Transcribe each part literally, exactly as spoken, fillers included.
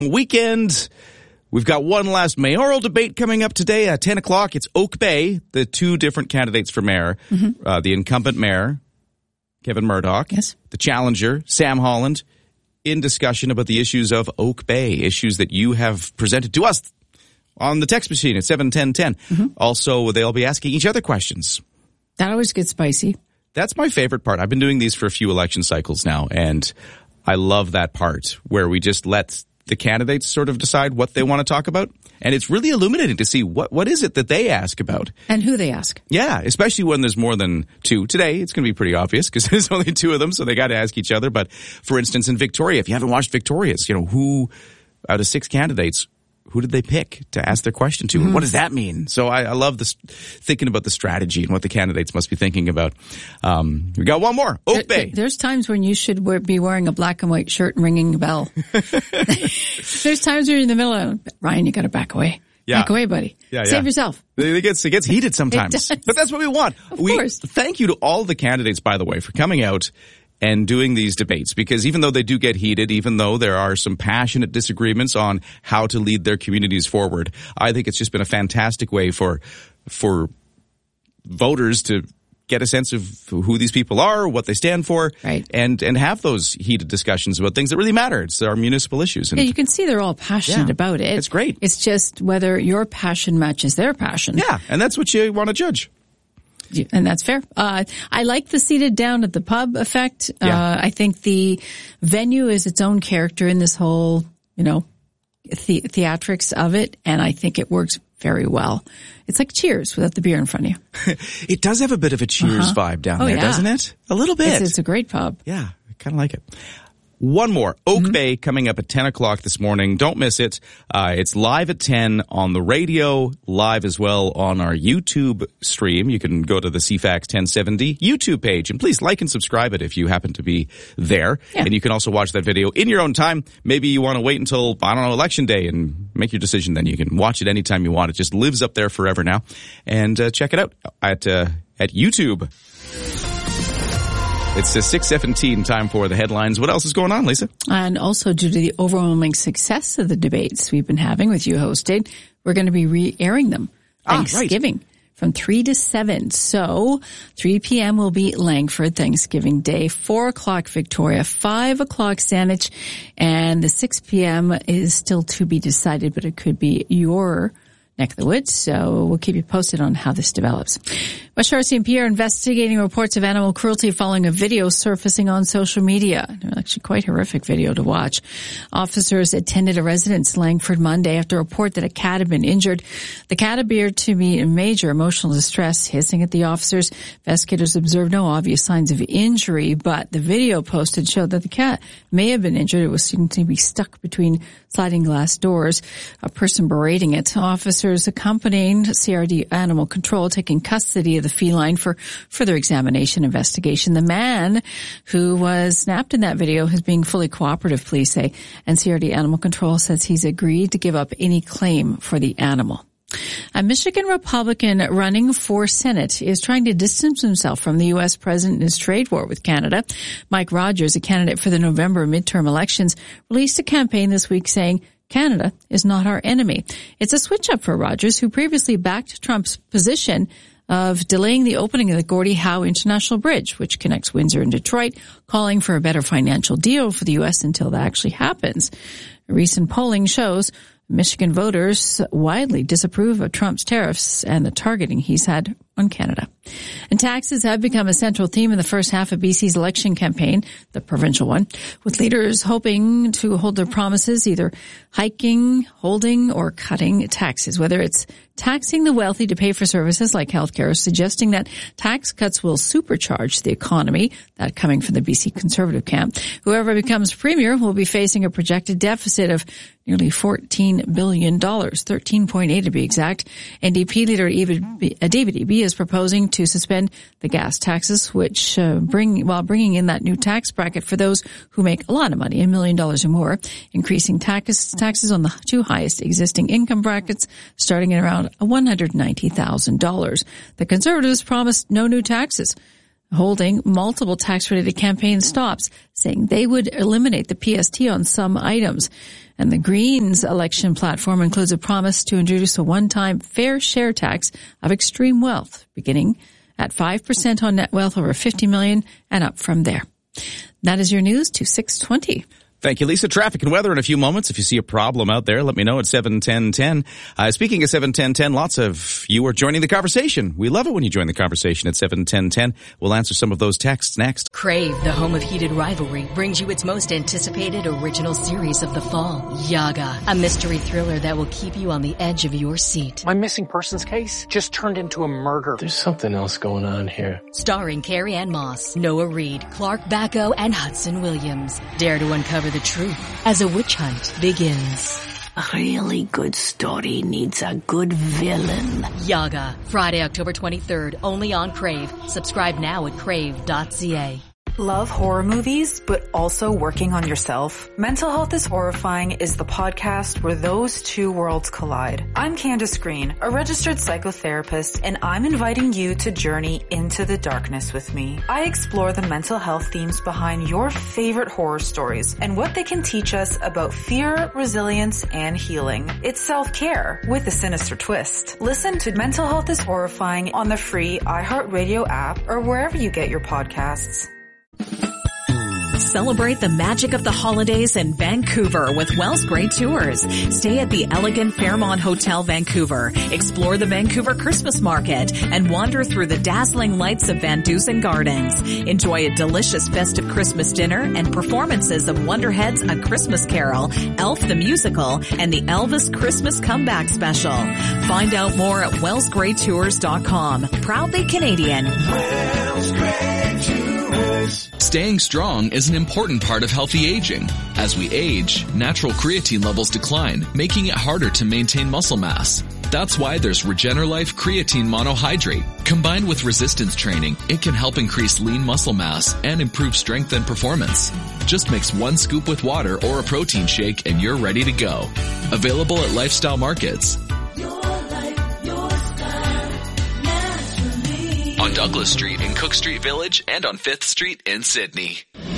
weekend. We've got one last mayoral debate coming up today at ten o'clock. It's Oak Bay, the two different candidates for mayor, mm-hmm. uh, the incumbent mayor, Kevin Murdoch, yes. the challenger, Sam Holland, in discussion about the issues of Oak Bay, issues that you have presented to us on the text machine at seven ten ten. Mm-hmm. Also, they'll be asking each other questions. That always gets spicy. That's my favorite part. I've been doing these for a few election cycles now, and I love that part where we just let the candidates sort of decide what they want to talk about. And it's really illuminating to see what, what is it that they ask about. And who they ask. Yeah, especially when there's more than two. Today, it's going to be pretty obvious because there's only two of them, so they got to ask each other. But for instance, in Victoria, if you haven't watched Victoria's, you know, who out of six candidates, who did they pick to ask their question to? Mm-hmm. And what does that mean? So I, I love this, thinking about the strategy and what the candidates must be thinking about. Um, we got one more. Oak there, Bay. There's times when you should wear, be wearing a black and white shirt and ringing a bell. There's times where you're in the middle of, Ryan, you got to back away. Yeah. Back away, buddy. Yeah, Save yeah. yourself. It gets, it gets heated sometimes. But that's what we want. Of we, course. Thank you to all the candidates, by the way, for coming out and doing these debates, because even though they do get heated, even though there are some passionate disagreements on how to lead their communities forward, I think it's just been a fantastic way for for voters to get a sense of who these people are, what they stand for, right. and and have those heated discussions about things that really matter. It's our municipal issues. And yeah, you can see they're all passionate yeah, about it. It's great. It's just whether your passion matches their passion. Yeah, and that's what you want to judge. And that's fair. Uh, I like the seated down at the pub effect. Yeah. Uh, I think the venue is its own character in this whole, you know, the- theatrics of it. And I think it works very well. It's like Cheers without the beer in front of you. It does have a bit of a Cheers uh-huh. vibe down oh, there, yeah. doesn't it? A little bit. It's, it's a great pub. Yeah, I kind of like it. One more. Oak mm-hmm. Bay coming up at ten o'clock this morning. Don't miss it. Uh, it's live at ten on the radio, live as well on our YouTube stream. You can go to the C FAX ten seventy YouTube page, and please like and subscribe it if you happen to be there. Yeah. And you can also watch that video in your own time. Maybe you want to wait until, I don't know, election day and make your decision then. You can watch it anytime you want. It just lives up there forever now. And uh, check it out at uh, at YouTube. It's the six seventeen, time for the headlines. What else is going on, Lisa? And also due to the overwhelming success of the debates we've been having with you hosted, we're going to be re-airing them Thanksgiving ah, right. from three to seven. So three p.m. will be Langford Thanksgiving Day, four o'clock Victoria, five o'clock Saanich, and the six p.m. is still to be decided, but it could be your neck of the woods, so we'll keep you posted on how this develops. West R C M P are investigating reports of animal cruelty following a video surfacing on social media. Actually quite horrific video to watch. Officers attended a residence in Langford Monday after a report that a cat had been injured. The cat appeared to be in major emotional distress, hissing at the officers. Investigators observed no obvious signs of injury, but the video posted showed that the cat may have been injured. It was seen to be stuck between sliding glass doors. A person berating it. Officers accompanying C R D Animal Control taking custody of the feline for further examination investigation. The man who was snapped in that video is being fully cooperative, police say, and C R D Animal Control says he's agreed to give up any claim for the animal. A Michigan Republican running for Senate is trying to distance himself from the U S president in his trade war with Canada. Mike Rogers, a candidate for the November midterm elections, released a campaign this week saying Canada is not our enemy. It's a switch up for Rogers, who previously backed Trump's position of delaying the opening of the Gordie Howe International Bridge, which connects Windsor and Detroit, calling for a better financial deal for the U S until that actually happens. Recent polling shows Michigan voters widely disapprove of Trump's tariffs and the targeting he's had on Canada. And taxes have become a central theme in the first half of B C's election campaign, the provincial one, with leaders hoping to hold their promises, either hiking, holding, or cutting taxes, whether it's taxing the wealthy to pay for services like healthcare, suggesting that tax cuts will supercharge the economy, that coming from the B C Conservative camp. Whoever becomes premier will be facing a projected deficit of nearly fourteen billion dollars, thirteen point eight to be exact. N D P leader David Eby is proposing to suspend the gas taxes, which uh, bring while bringing in that new tax bracket for those who make a lot of money, a million dollars or more, increasing tax, taxes on the two highest existing income brackets, starting at around one hundred ninety thousand dollars. The Conservatives promised no new taxes, holding multiple tax-related campaign stops, saying they would eliminate the P S T on some items. And the Greens election platform includes a promise to introduce a one-time fair share tax of extreme wealth, beginning at five percent on net wealth over fifty million dollars and up from there. That is your news to six twenty. Thank you, Lisa. Traffic and weather in a few moments. If you see a problem out there, let me know at seven ten ten. Uh, speaking of seven ten ten, lots of you are joining the conversation. We love it when you join the conversation at seven ten ten. We'll answer some of those texts next. Crave, the home of heated rivalry, brings you its most anticipated original series of the fall, Yaga, a mystery thriller that will keep you on the edge of your seat. My missing persons case just turned into a murder. There's something else going on here. Starring Carrie Ann Moss, Noah Reid, Clark Bacco, and Hudson Williams. Dare to uncover the truth as a witch hunt begins. A really good story needs a good villain. Yaga, Friday, October twenty-third, only on Crave. Subscribe now at crave dot c a. Love horror movies, but also working on yourself? Mental Health is Horrifying is the podcast where those two worlds collide. I'm Candace Green, a registered psychotherapist, and I'm inviting you to journey into the darkness with me. I explore the mental health themes behind your favorite horror stories and what they can teach us about fear, resilience, and healing. It's self-care with a sinister twist. Listen to Mental Health is Horrifying on the free iHeartRadio app or wherever you get your podcasts. Celebrate the magic of the holidays in Vancouver with Wells Gray Tours. Stay at the elegant Fairmont Hotel Vancouver, explore the Vancouver Christmas Market, and wander through the dazzling lights of Van Dusen Gardens. Enjoy a delicious festive Christmas dinner and performances of Wonderhead's A Christmas Carol, Elf the Musical, and the Elvis Christmas Comeback Special. Find out more at wells gray tours dot com. Proudly Canadian. Wells Gray Tours. Staying strong is an important part of healthy aging. As we age, natural creatine levels decline, making it harder to maintain muscle mass. That's why there's RegenerLife Creatine Monohydrate. Combined with resistance training, it can help increase lean muscle mass and improve strength and performance. Just mix one scoop with water or a protein shake and you're ready to go. Available at Lifestyle Markets. On Douglas Street in Cook Street Village and on fifth Street in Sydney.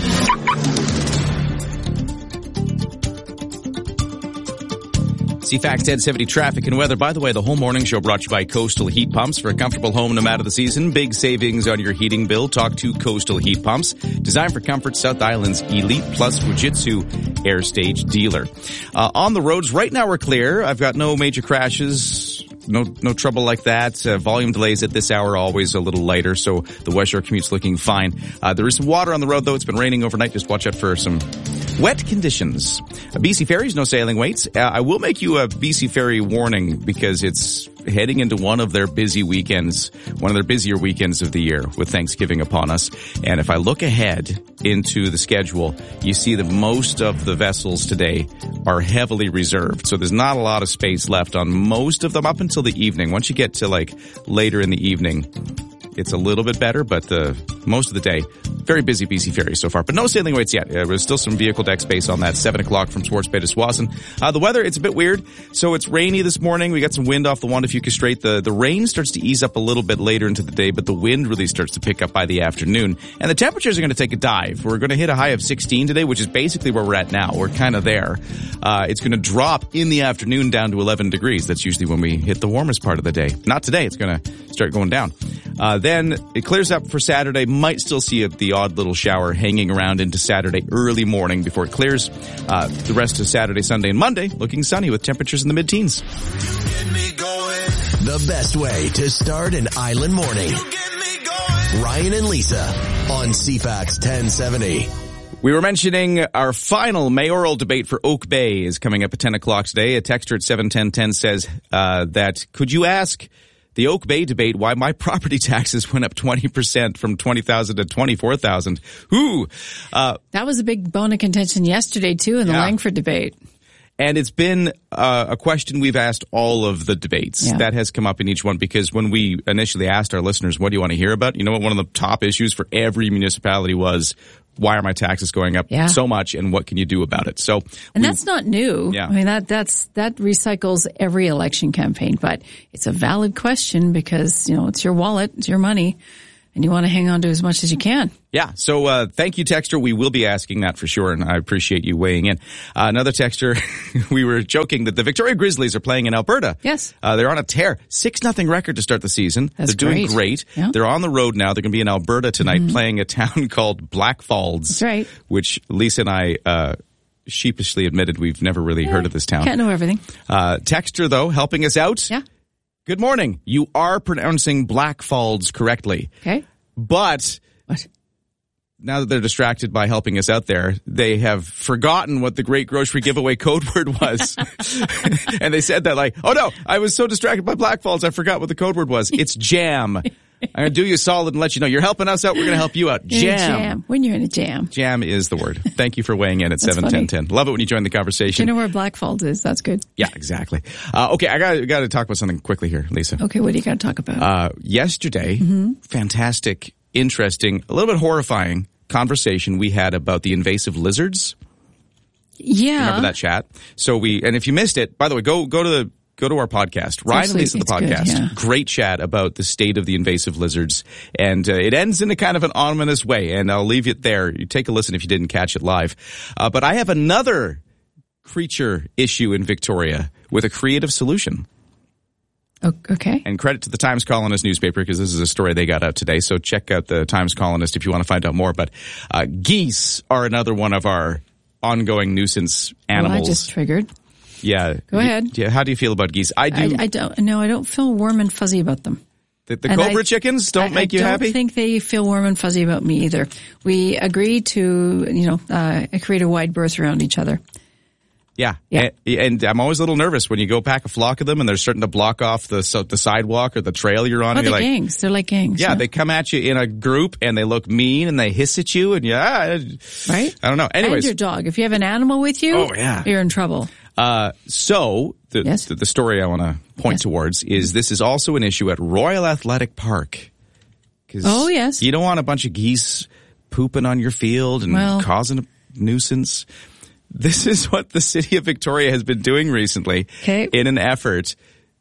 C FAX ten seventy traffic and weather. By the way, the whole morning show brought to you by Coastal Heat Pumps. For a comfortable home no matter the season, big savings on your heating bill. Talk to Coastal Heat Pumps. Designed for comfort, South Island's elite plus Fujitsu air stage dealer. Uh, on the roads right now we're clear. I've got no major crashes. No, no trouble like that. Uh, volume delays at this hour always a little lighter, so the West Shore commute's looking fine. Uh, there is some water on the road though. It's been raining overnight. Just watch out for some wet conditions. Uh, B C Ferries, no sailing waits. Uh, I will make you a B C Ferry warning because it's heading into one of their busy weekends, one of their busier weekends of the year with Thanksgiving upon us. And if I look ahead into the schedule, you see that most of the vessels today are heavily reserved. So there's not a lot of space left on most of them up until the evening. Once you get to like later in the evening, it's a little bit better, but the most of the day, very busy B C Ferry so far. But no sailing waits yet. Uh, there's still some vehicle deck space on that seven o'clock from Swartz Bay to Swassen. Uh, the weather, it's a bit weird. So it's rainy this morning. We got some wind off the Juan de Fuca Strait. The, the rain starts to ease up a little bit later into the day, but the wind really starts to pick up by the afternoon. And the temperatures are going to take a dive. We're going to hit a high of sixteen today, which is basically where we're at now. We're kind of there. Uh, it's going to drop in the afternoon down to eleven degrees. That's usually when we hit the warmest part of the day. Not today. It's going to start going down. Uh, then it clears up for Saturday. Might still see a, the odd little shower hanging around into Saturday early morning before it clears. Uh, the rest of Saturday, Sunday, and Monday looking sunny with temperatures in the mid-teens. The best way to start an island morning. Ryan and Lisa on C FAX ten seventy. We were mentioning our final mayoral debate for Oak Bay is coming up at ten o'clock today. A texter at seven ten ten says uh, that, could you ask the Oak Bay debate why my property taxes went up twenty percent from twenty thousand to twenty-four thousand? Who? Uh, that was a big bone of contention yesterday, too, in the yeah. Langford debate. And it's been uh, a question we've asked all of the debates. Yeah. That has come up in each one because when we initially asked our listeners, what do you want to hear about? You know what one of the top issues for every municipality was, why are my taxes going up yeah. so much and what can you do about it? So, And we, that's not new. Yeah. I mean, that, that's, that recycles every election campaign, but it's a valid question because, you know, it's your wallet, it's your money. and you want to hang on to as much as you can. Yeah. So uh, thank you, texter. We will be asking that for sure, and I appreciate you weighing in. Uh, another texter, we were joking that the Victoria Grizzlies are playing in Alberta. Yes. Uh, they're on a tear. six nothing record to start the season. That's they're doing great. great. Yeah. They're on the road now. They're going to be in Alberta tonight Mm-hmm. playing a town called Blackfalds. That's right. Which Lisa and I uh, sheepishly admitted we've never really heard of this town. Can't know everything. Uh, texter, though, helping us out. Yeah. Good morning. You are pronouncing Blackfalds correctly. Okay. But What? now that they're distracted by helping us out there, they have forgotten what the great grocery giveaway code word was. And they said that like, oh no, I was so distracted by Blackfalds, I forgot what the code word was. It's jam. I'm going to do you a solid and let you know. You're helping us out. We're going to help you out. You're in a Jam. jam. When you're in a jam. Jam is the word. Thank you for weighing in at That's seven ten ten. Love it when you join the Do conversation. you know where Blackfalds is? That's good. Yeah, exactly. Uh, okay, I got got to talk about something quickly here, Lisa. Okay, what do you got to talk about? Uh, yesterday, Mm-hmm. fantastic, interesting, a little bit horrifying conversation we had about the invasive lizards. yeah. Remember that chat? So we, and if you missed it, by the way, go go to the go to our podcast, Ryan and actually- Lisa the it's good, podcast. yeah. Great chat about the state of the invasive lizards, and uh, it ends in a kind of an ominous way. And I'll leave it there. You take a listen if you didn't catch it live. Uh, but I have another creature issue in Victoria with a creative solution. O- okay. And credit to the Times Colonist newspaper because this is a story they got out today. So check out the Times Colonist if you want to find out more. But uh, geese are another one of our ongoing nuisance animals. Well, I just triggered. Yeah. Go ahead. Yeah. How do you feel about geese? I do. I, I don't. No, I don't feel warm and fuzzy about them. the the And Cobra I- chickens don't I, make I you don't happy? think they feel warm and fuzzy about me either. We agreed to, you know, uh, create a wide berth around each other. Yeah. Yeah. And, and I'm always a little nervous when you go pack a flock of them and they're starting to block off the so, the sidewalk or the trail you're on. Oh, and they're you're like, gangs. They're like gangs. yeah, they come at you in a group and they look mean and they hiss at you and yeah, right. I don't know. Anyways. And your dog. If you have an animal with you, Oh, yeah. you're in trouble. Uh, so the, Yes. the the story I want to point Yes. towards is this is also an issue at Royal Athletic Park. 'Cause Oh, yes. you don't want a bunch of geese pooping on your field and Well- causing a nuisance. This is what the city of Victoria has been doing recently Okay. in an effort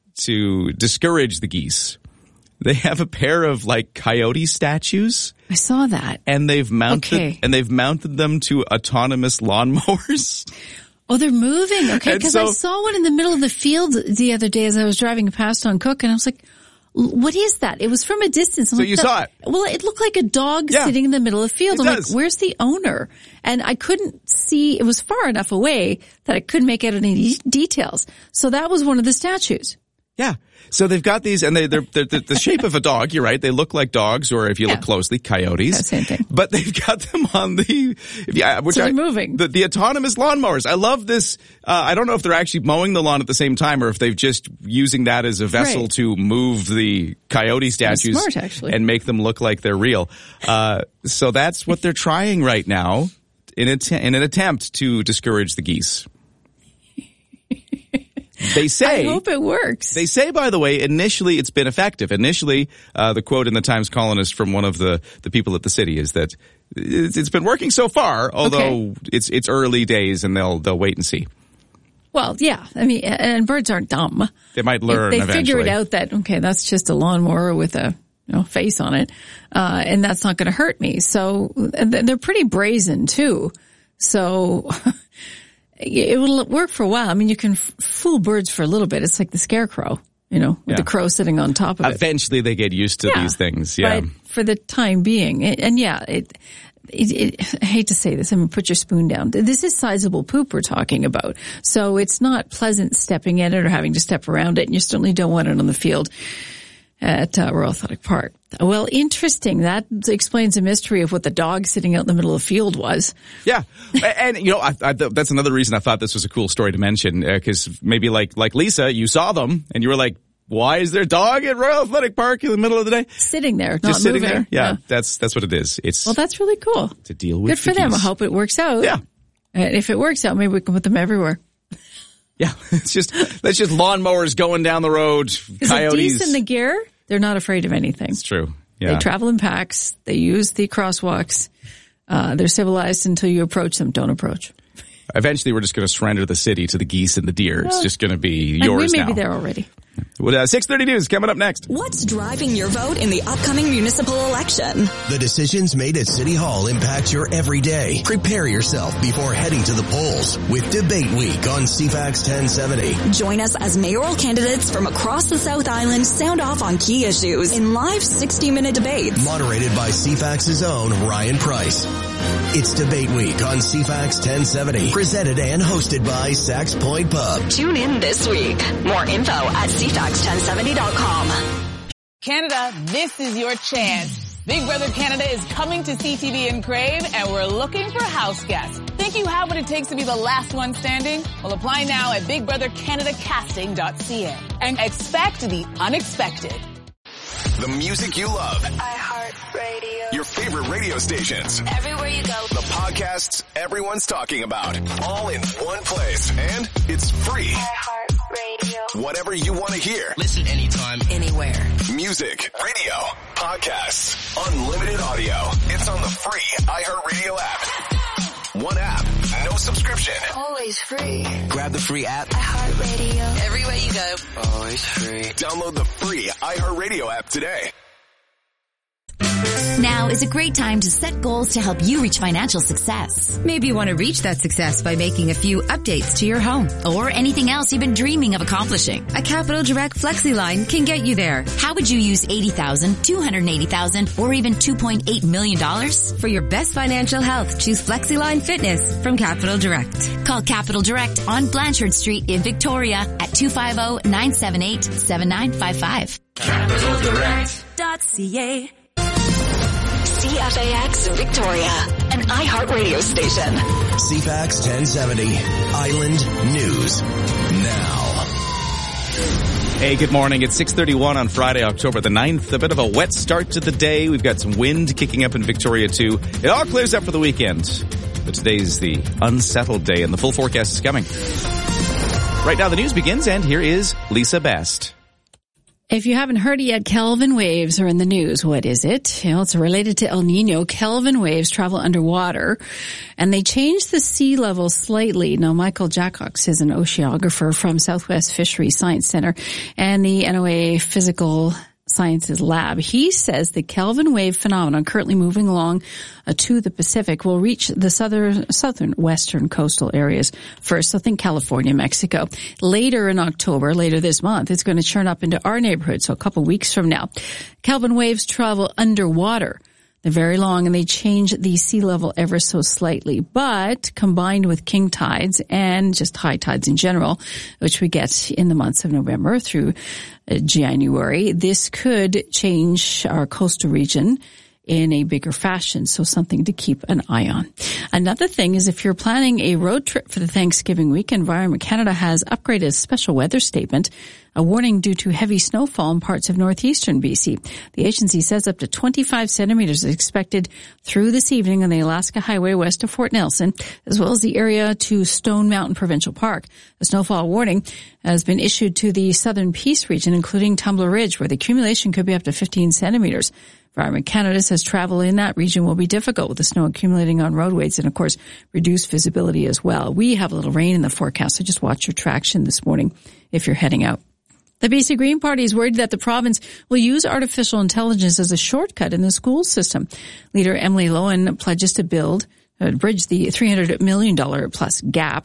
to discourage the geese. They have a pair of like coyote statues I saw that. and they've mounted Okay. and they've mounted them to autonomous lawnmowers. Oh, they're moving. Okay, And because so- I saw one in the middle of the field the other day as I was driving past on Cook, and I was like, "L- "What is that?" It was from a distance. I'm So like, you "That- saw it? Well, it looked like a dog Yeah. sitting in the middle of the field. It I'm does. like, "Where's the owner?" And I couldn't see. It was far enough away that I couldn't make out any de- details. So that was one of the statues. Yeah. So they've got these, and they, they're, they're, they're the shape of a dog. You're right. They look like dogs, or if you Yeah. look closely, coyotes. Yeah, same thing. But they've got them on the, yeah, which So I, they're moving. The, the autonomous lawnmowers. I love this. Uh, I don't know if they're actually mowing the lawn at the same time, or if they've just using that as a vessel Right. to move the coyote statues smart, actually. and make them look like they're real. Uh, so that's what they're trying right now in, a t- in an attempt to discourage the geese. They say. I hope it works. They say, by the way, initially it's been effective. Initially, uh, the quote in the Times Colonist from one of the, the people at the city is that it's, it's been working so far, although Okay. it's it's early days and they'll they'll wait and see. Well, yeah. I mean, and birds aren't dumb. They might learn They, they eventually. figure it out that, okay, that's just a lawnmower with a you know, face on it, uh, and that's not going to hurt me. So and they're pretty brazen too. So it will work for a while. I mean, you can f- fool birds for a little bit. It's like the scarecrow, you know, with Yeah. the crow sitting on top of it. Eventually they get used to Yeah. these things. Yeah. But for the time being, and, and yeah, it, it, it, I hate to say this. I mean, put your spoon down. This is sizable poop we're talking about. So it's not pleasant stepping in it or having to step around it. And you certainly don't want it on the field at uh, Royal Athletic Park. Well, interesting. That explains the mystery of what the dog sitting out in the middle of the field was. Yeah. And, you know, I, I, that's another reason I thought this was a cool story to mention, because uh, maybe like, like Lisa, you saw them and you were like, why is there a dog at Royal Athletic Park in the middle of the day? Sitting there, not Just sitting moving. there? Yeah, That's, that's what it is. It's Well, that's really cool. to deal with Good for the them. I geese. hope it works out. Yeah. And if it works out, maybe we can put them everywhere. Yeah. It's just, that's just lawnmowers going down the road, Because coyotes. the geese in the gear, they're not afraid of anything. It's true. Yeah. They travel in packs. They use the crosswalks. Uh, they're civilized until you approach them. Don't approach. Eventually, we're just going to surrender the city to the geese and the deer. It's just going to be And yours we may now. be there already. Well, uh, six thirty news coming up next. What's driving your vote in the upcoming municipal election? The decisions made at City Hall impact your everyday. Prepare yourself before heading to the polls with Debate Week on C FAX ten seventy. Join us as mayoral candidates from across the South Island sound off on key issues in live sixty-minute debates. Moderated by C FAX's own Ryan Price. It's Debate Week on C FAX ten seventy. Presented and hosted by Sax Point Pub. Tune in this week. More info at c fax ten seventy dot com. Canada, this is your chance. Big Brother Canada is coming to C T V and Crave, and we're looking for house guests. Think you have what it takes to be the last one standing? Well, apply now at big brother canada casting dot c a and expect the unexpected. The music you love. iHeartRadio. Your favorite radio stations. Everywhere you go. The podcasts everyone's talking about. All in one place. And it's free. iHeartRadio. Whatever you want to hear. Listen anytime, anywhere. Music, radio, podcasts, unlimited audio. It's on the free iHeartRadio app. One app, no subscription. Always free. grab the free app. iHeartRadio. Everywhere you go. Always free. Download the free iHeartRadio app today. Now is a great time to set goals to help you reach financial success. Maybe you want to reach that success by making a few updates to your home. Or anything else you've been dreaming of accomplishing. A Capital Direct FlexiLine can get you there. How would you use eighty thousand dollars, two hundred eighty thousand dollars, or even two point eight million dollars? For your best financial health, choose FlexiLine Fitness from Capital Direct. Call Capital Direct on Blanchard Street in Victoria at two five zero, nine seven eight, seven nine five five. capital direct dot c a. C F A X Victoria, an iHeartRadio station. C FAX ten seventy. Island News Now. Hey, good morning. It's six thirty-one on Friday, October the ninth. A bit of a wet start to the day. We've got some wind kicking up in Victoria, too. It all clears up for the weekend. But today's the unsettled day, and the full forecast is coming. Right now, the news begins, and here is Lisa Best. If you haven't heard it yet, Kelvin waves are in the news. What is it? You know, it's related to El Nino. Kelvin waves travel underwater, and they change the sea level slightly. Now, Michael Jackox is an oceanographer from Southwest Fisheries Science Center and the N O A Physical Sciences Lab. He says the Kelvin wave phenomenon currently moving along uh, to the Pacific will reach the southern, southern western coastal areas first. So think California, Mexico. Later in October, later this month, it's going to churn up into our neighborhood. So a couple weeks from now, Kelvin waves travel underwater. They're very long, and they change the sea level ever so slightly. But combined with king tides and just high tides in general, which we get in the months of November through uh, January, this could change our coastal region in a bigger fashion, so something to keep an eye on. Another thing is if you're planning a road trip for the Thanksgiving week, Environment Canada has upgraded a special weather statement, a warning due to heavy snowfall in parts of northeastern B C. The agency says up to twenty-five centimeters is expected through this evening on the Alaska Highway west of Fort Nelson, as well as the area to Stone Mountain Provincial Park. A snowfall warning has been issued to the southern Peace region, including Tumbler Ridge, where the accumulation could be up to fifteen centimeters. Environment Canada says travel in that region will be difficult with the snow accumulating on roadways and, of course, reduced visibility as well. We have a little rain in the forecast, so just watch your traction this morning if you're heading out. The B C Green Party is worried that the province will use artificial intelligence as a shortcut in the school system. Leader Emily Lowen pledges to build, uh, bridge the three hundred million dollars plus gap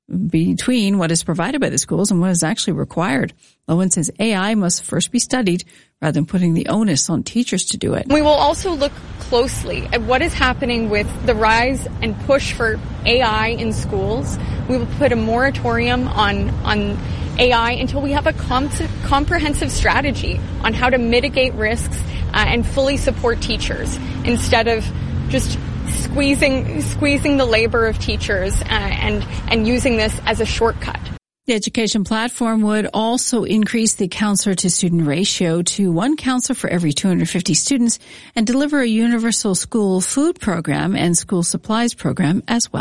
between what is provided by the schools and what is actually required. Lowen says A I must first be studied rather than putting the onus on teachers to do it. We will also look closely at what is happening with the rise and push for A I in schools. We will put a moratorium on, on A I until we have a com- comprehensive strategy on how to mitigate risks uh, and fully support teachers instead of just squeezing squeezing the labor of teachers uh, and and using this as a shortcut. The education platform would also increase the counselor to student ratio to one counselor for every two hundred fifty students and deliver a universal school food program and school supplies program as well.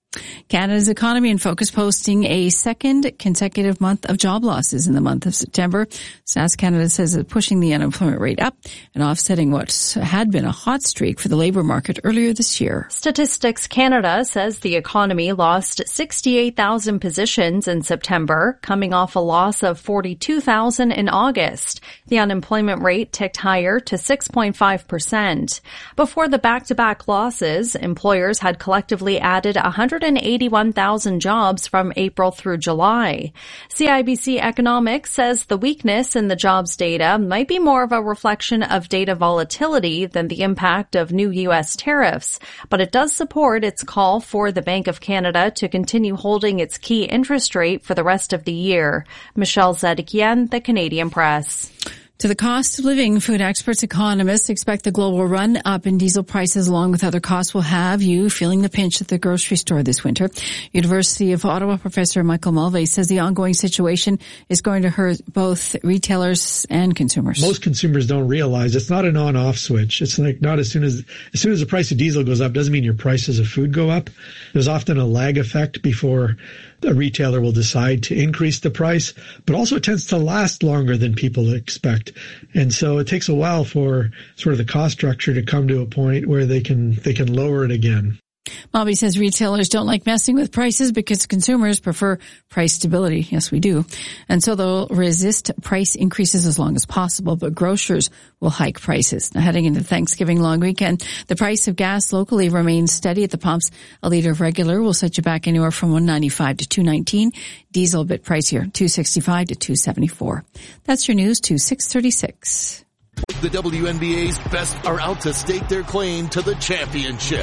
Canada's economy in focus, posting a second consecutive month of job losses in the month of September. Stats Canada says it's pushing the unemployment rate up and offsetting what had been a hot streak for the labor market earlier this year. Statistics Canada says the economy lost sixty-eight thousand positions in September, coming off a loss of forty-two thousand in August. The unemployment rate ticked higher to six point five percent. Before the back-to-back losses, employers had collectively added one hundred eighty-one thousand jobs from April through July. C I B C Economics says the weakness in the jobs data might be more of a reflection of data volatility than the impact of new U S tariffs, but it does support its call for the Bank of Canada to continue holding its key interest rate for the rest of the year. Michelle Zedekian, The Canadian Press. To the cost of living, food experts, economists expect the global run up in diesel prices along with other costs will have you feeling the pinch at the grocery store this winter. University of Ottawa professor Michael Mulvey says the ongoing situation is going to hurt both retailers and consumers. Most consumers don't realize it's not an on-off switch. It's like not as soon as, as soon as the price of diesel goes up doesn't mean your prices of food go up. There's often a lag effect before a retailer will decide to increase the price, but also it tends to last longer than people expect. And so it takes a while for sort of the cost structure to come to a point where they can, they can lower it again. Bobby says retailers don't like messing with prices because consumers prefer price stability. Yes, we do. And so they'll resist price increases as long as possible, but grocers will hike prices. Now, heading into Thanksgiving long weekend, the price of gas locally remains steady at the pumps. A litre of regular will set you back anywhere from one ninety-five to two nineteen. Diesel a bit pricier, two sixty-five to two seventy-four. That's your news to six thirty-six. The W N B A's best are out to stake their claim to the championship.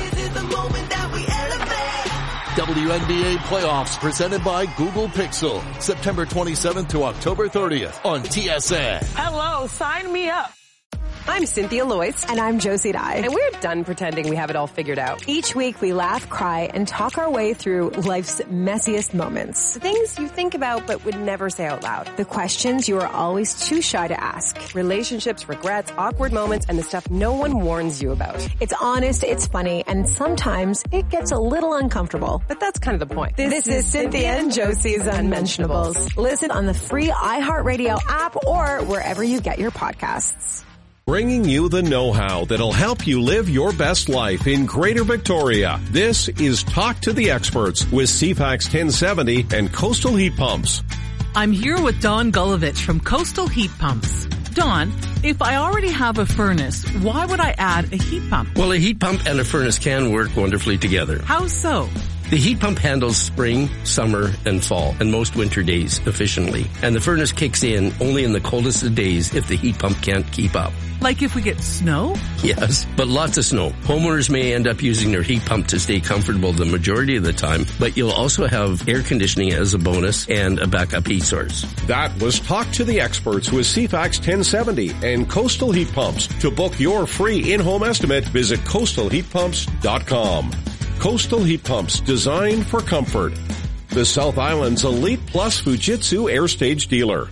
W N B A playoffs presented by Google Pixel, September twenty-seventh to October thirtieth on T S N. Hello, sign me up. I'm Cynthia Loyce. And I'm Josie Dye. And we're done pretending we have it all figured out. Each week we laugh, cry, and talk our way through life's messiest moments. The things you think about but would never say out loud. The questions you are always too shy to ask. Relationships, regrets, awkward moments, and the stuff no one warns you about. It's honest, it's funny, and sometimes it gets a little uncomfortable. But that's kind of the point. This, this is Cynthia and Josie's Unmentionables. Listen on the free iHeartRadio app or wherever you get your podcasts. Bringing you the know-how that'll help you live your best life in Greater Victoria. This is Talk to the Experts with C FAX ten seventy and Coastal Heat Pumps. I'm here with Dawn Gulovich from Coastal Heat Pumps. Dawn, if I already have a furnace, why would I add a heat pump? Well, a heat pump and a furnace can work wonderfully together. How so? The heat pump handles spring, summer, and fall, and most winter days efficiently. And the furnace kicks in only in the coldest of days if the heat pump can't keep up. Like if we get snow? Yes, but lots of snow. Homeowners may end up using their heat pump to stay comfortable the majority of the time, but you'll also have air conditioning as a bonus and a backup heat source. That was Talk to the Experts with C FAX ten seventy and Coastal Heat Pumps. To book your free in-home estimate, visit coastal heat pumps dot com. Coastal Heat Pumps, designed for comfort. The South Island's Elite Plus Fujitsu Air Stage dealer.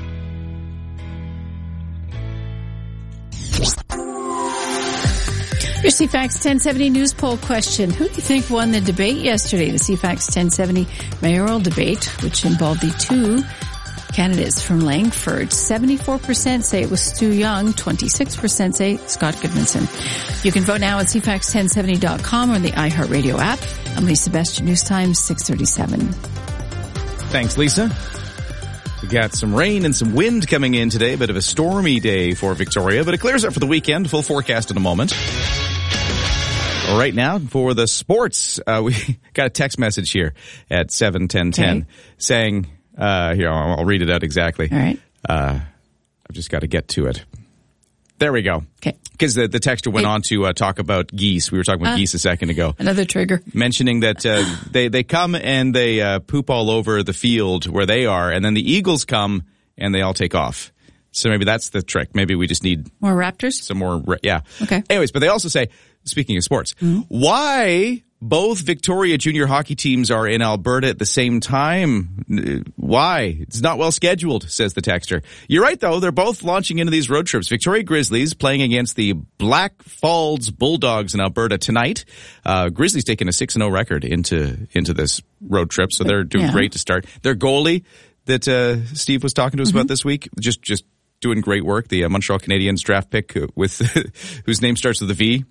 Your C FAX ten seventy news poll question. Who do you think won the debate yesterday? The C FAX ten seventy mayoral debate, which involved the two candidates from Langford. seventy-four percent say it was Stu Young. twenty-six percent say Scott Goodmanson. You can vote now at c fax ten seventy dot com or the iHeartRadio app. I'm Lisa Best, News Time, six thirty-seven. Thanks, Lisa. We got some rain and some wind coming in today. A bit of a stormy day for Victoria, but it clears up for the weekend. Full forecast in a moment. Right now, for the sports, uh, we got a text message here at seven ten ten okay. saying, uh, here, I'll, I'll read it out exactly. All right. Uh, I've just got to get to it. There we go. Okay. Because the, the texter went hey. on to uh, talk about geese. We were talking about uh, geese a second ago. Another trigger. Mentioning that uh, they, they come and they uh, poop all over the field where they are, and then the eagles come and they all take off. So maybe that's the trick. Maybe we just need... More raptors? Some more, yeah. Okay. Anyways, but they also say, speaking of sports, mm-hmm. why Both Victoria junior hockey teams are in Alberta at the same time. Why? It's not well scheduled, says the texter. You're right, though. They're both launching into these road trips. Victoria Grizzlies playing against the Black Falls Bulldogs in Alberta tonight. Uh, Grizzlies taking a six and oh record into into this road trip, so they're doing yeah. great to start. Their goalie that uh, Steve was talking to us mm-hmm. about this week, just just doing great work. The uh, Montreal Canadiens draft pick with whose name starts with a V.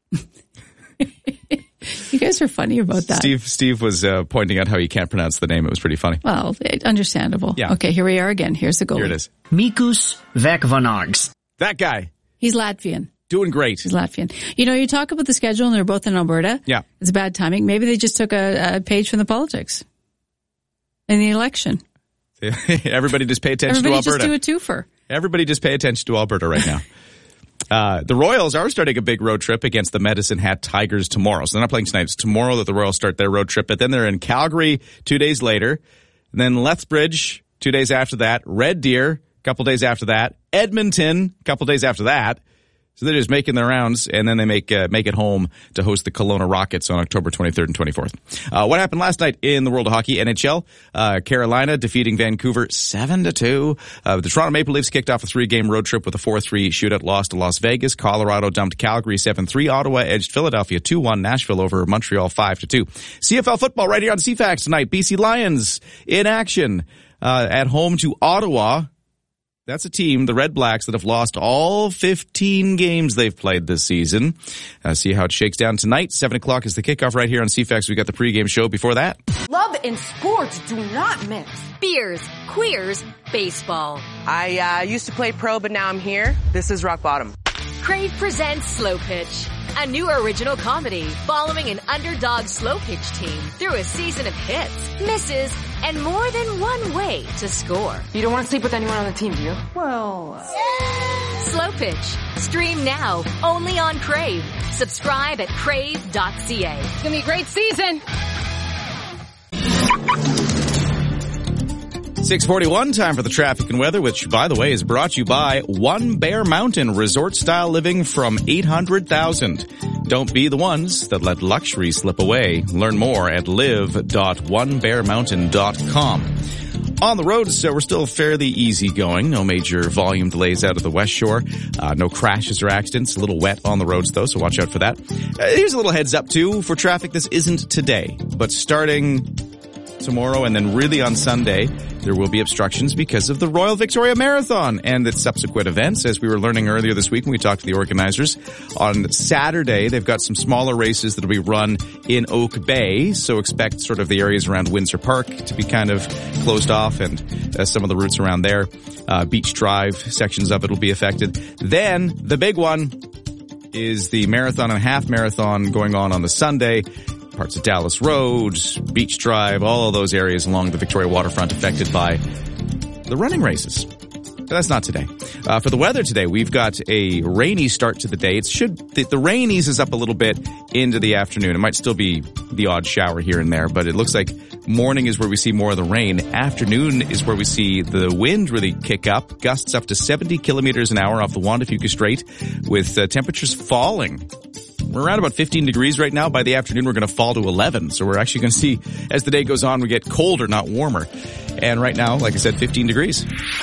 You guys are funny about that. Steve Steve was uh, pointing out how you can't pronounce the name. It was pretty funny. Well, understandable. Yeah. Okay, here we are again. Here's the goalie. Here it is. Mikus Vekvanogs. That guy. He's Latvian. Doing great. He's Latvian. You know, you talk about the schedule and they're both in Alberta. Yeah. It's bad timing. Maybe they just took a, a page from the politics in the election. Everybody just pay attention Everybody to Alberta. Everybody just do a twofer. Everybody just pay attention to Alberta right now. Uh, the Royals are starting a big road trip against the Medicine Hat Tigers tomorrow. So they're not playing tonight. It's tomorrow that the Royals start their road trip. But then they're in Calgary two days later. And then Lethbridge two days after that. Red Deer a couple days after that. Edmonton a couple days after that. So they're just making their rounds, and then they make uh, make it home to host the Kelowna Rockets on October twenty-third and twenty-fourth. Uh, what happened last night in the world of hockey? N H L, uh, Carolina defeating Vancouver seven to two. Uh, the Toronto Maple Leafs kicked off a three-game road trip with a four three shootout loss to Las Vegas. Colorado dumped Calgary seven three. Ottawa edged Philadelphia two one. Nashville over Montreal five to two. C F L football right here on C FAX tonight. B C Lions in action uh, at home to Ottawa. That's a team, the Red Blacks, that have lost all fifteen games they've played this season. Uh, see how it shakes down tonight. seven o'clock is the kickoff right here on C FAX. We got the pregame show before that. Love and sports do not mix. Beers, queers, baseball. I uh, used to play pro, but now I'm here. This is rock bottom. Crave presents Slow Pitch, a new original comedy following an underdog slow pitch team through a season of hits, misses, and more than one way to score. You don't want to sleep with anyone on the team, do you? Well... Uh... Slow Pitch. Stream now, only on Crave. Subscribe at crave dot c a. It's going to be a great season. six forty-one, time for the traffic and weather, which, by the way, is brought to you by One Bear Mountain, resort-style living from eight hundred thousand dollars. Don't be the ones that let luxury slip away. Learn more at live dot one bear mountain dot com. On the roads, so we're still fairly easy going. No major volume delays out of the West Shore. Uh, no crashes or accidents. A little wet on the roads, though, so watch out for that. Uh, here's a little heads up, too, for traffic. This isn't today, but starting tomorrow and then really on Sunday, there will be obstructions because of the Royal Victoria Marathon and its subsequent events. As we were learning earlier this week when we talked to the organizers, on Saturday they've got some smaller races that will be run in Oak Bay, so expect sort of the areas around Windsor Park to be kind of closed off and uh, some of the routes around there. Uh, Beach Drive, sections of it will be affected. Then the big one is the marathon and half marathon going on on the Sunday. Parts of Dallas Road, Beach Drive, all of those areas along the Victoria waterfront affected by the running races. But that's not today. Uh, for the weather today, we've got a rainy start to the day. It should, the, the rain eases up a little bit into the afternoon. It might still be the odd shower here and there, but it looks like morning is where we see more of the rain. Afternoon is where we see the wind really kick up. Gusts up to seventy kilometers an hour off the Juan de Fuca Strait, with uh, temperatures falling. We're around about fifteen degrees right now. By the afternoon, we're going to fall to eleven. So we're actually going to see, as the day goes on, we get colder, not warmer. And right now, like I said, fifteen degrees.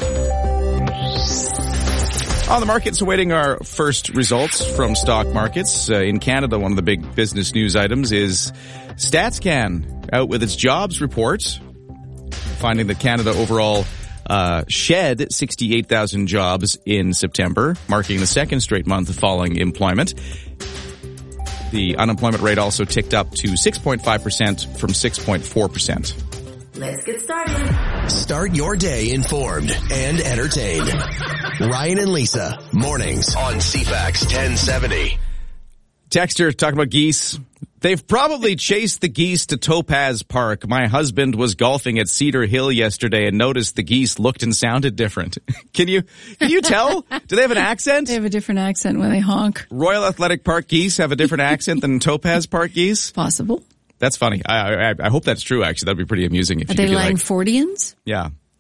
On the markets, awaiting our first results from stock markets. Uh, in Canada, one of the big business news items is StatsCan out with its jobs report, finding that Canada overall uh shed sixty-eight thousand jobs in September, marking the second straight month of falling employment. The unemployment rate also ticked up to six point five percent from six point four percent. Let's get started. Start your day informed and entertained. Ryan and Lisa, mornings on C FAX ten seventy. Texter talking about geese. They've probably chased the geese to Topaz Park. My husband was golfing at Cedar Hill yesterday and noticed the geese looked and sounded different. Can you can you tell? Do they have an accent? They have a different accent when they honk. Royal Athletic Park geese have a different accent than Topaz Park geese? Possible. That's funny. I, I I hope that's true, actually. That'd be pretty amusing if Are you they could be like, Langfordians? yeah.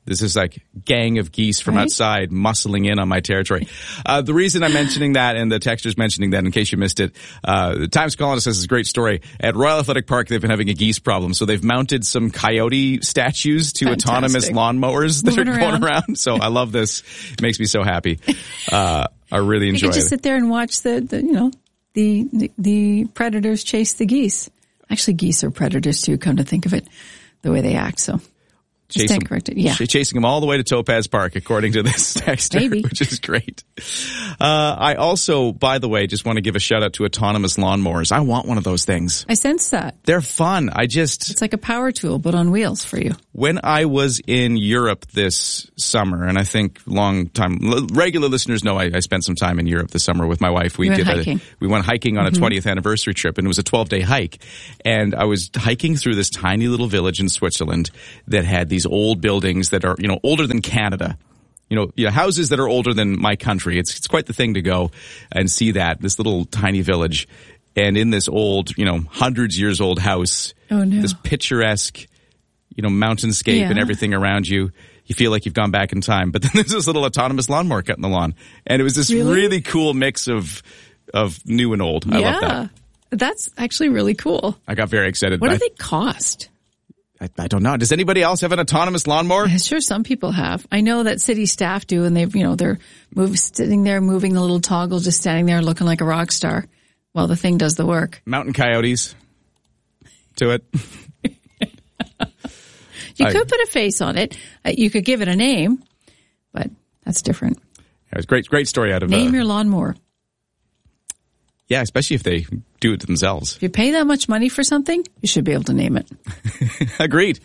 This is like gang of geese from Right. outside muscling in on my territory. Uh, the reason I'm mentioning that, and the texter's mentioning that in case you missed it, uh, the Times Colonist says it's a great story. At Royal Athletic Park, they've been having a geese problem, so they've mounted some coyote statues to Fantastic. autonomous lawnmowers that Moving are going around. around. So I love this. It makes me so happy. Uh, I really You enjoy could just it. sit there and watch the, the you know, the, the the predators chase the geese. Actually, geese are predators too. Come to think of it, the way they act. So. Chase Stand them- corrected. Yeah. ch- Chasing them all the way to Topaz Park, according to this texter, Maybe. which is great. Uh, I also, by the way, just want to give a shout out to autonomous lawnmowers. I want one of those things. I sense that. They're fun. I just... It's like a power tool, but on wheels for you. When I was in Europe this summer, and I think long time, l- regular listeners know I, I spent some time in Europe this summer with my wife. We You went did hiking. a, we went hiking on Mhm. a twentieth anniversary trip, and it was a twelve day hike. And I was hiking through this tiny little village in Switzerland that had these old buildings that are, you know, older than Canada. You know, yeah, houses that are older than my country. It's it's quite the thing to go and see that, this little tiny village. And in this old, you know, hundreds years old house, Oh, no. this picturesque, you know, mountainscape Yeah. and everything around you. You feel like you've gone back in time. But then there's this little autonomous lawnmower cutting the lawn. And it was this Really? really cool mix of of new and old. I yeah. love that. That's actually really cool. I got very excited. What but do they cost? I, I don't know. Does anybody else have an autonomous lawnmower? I'm sure some people have. I know that city staff do, and they've, you know, they're move, sitting there, moving the little toggle, just standing there looking like a rock star while the thing does the work. Mountain coyotes to it. You I- could put a face on it. Uh, you could give it a name, but that's different. It was a great, great story out of Name uh, your lawnmower. yeah, especially if they do it themselves. If you pay that much money for something, you should be able to name it. Agreed.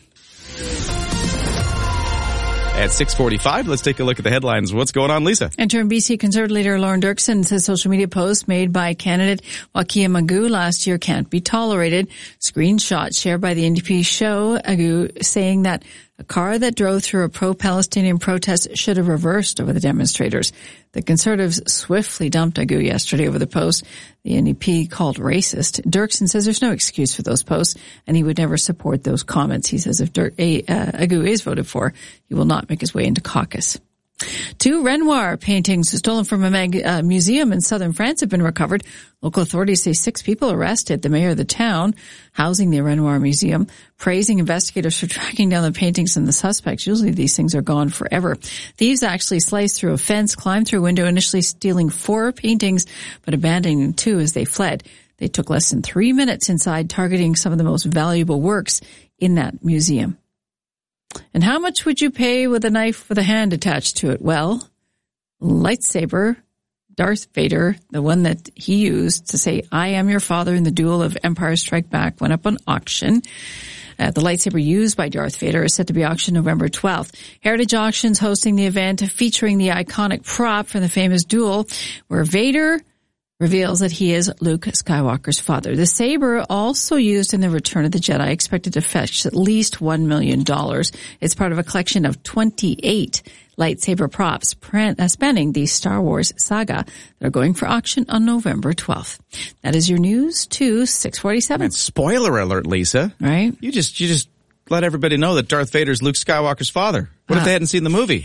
At six forty-five, let's take a look at the headlines. What's going on, Lisa? Interim B C Conservative leader Lauren Dirksen says social media posts made by candidate Wakia Magoo last year can't be tolerated. Screenshots shared by the N D P show Agoo saying that a car that drove through a pro-Palestinian protest should have reversed over the demonstrators. The Conservatives swiftly dumped Agoo yesterday over the post the N D P called racist. Dirksen says there's no excuse for those posts, and he would never support those comments. He says if Dirk, uh, Agoo is voted for, he will not make his way into caucus. Two Renoir paintings stolen from a mag- uh, museum in southern France have been recovered. Local authorities say six people arrested. The mayor of the town housing the Renoir Museum praising investigators for tracking down the paintings and the suspects. Usually these things are gone forever. Thieves actually sliced through a fence, climbed through a window, initially stealing four paintings, but abandoning two as they fled. They took less than three minutes inside, targeting some of the most valuable works in that museum. And how much would you pay with a knife with a hand attached to it? Well, lightsaber, Darth Vader, the one that he used to say, I am your father in the duel of Empire Strike Back, went up on auction. Uh, the lightsaber used by Darth Vader is set to be auctioned November twelfth. Heritage Auctions hosting the event featuring the iconic prop from the famous duel where Vader reveals that he is Luke Skywalker's father. The saber, also used in the Return of the Jedi, expected to fetch at least one million dollars. It's part of a collection of twenty-eight lightsaber props spanning the Star Wars saga that are going for auction on November twelfth. That is your news to six forty-seven. Man, spoiler alert, Lisa. Right? You just, you just let everybody know that Darth Vader's Luke Skywalker's father. What if Ah. they hadn't seen the movie?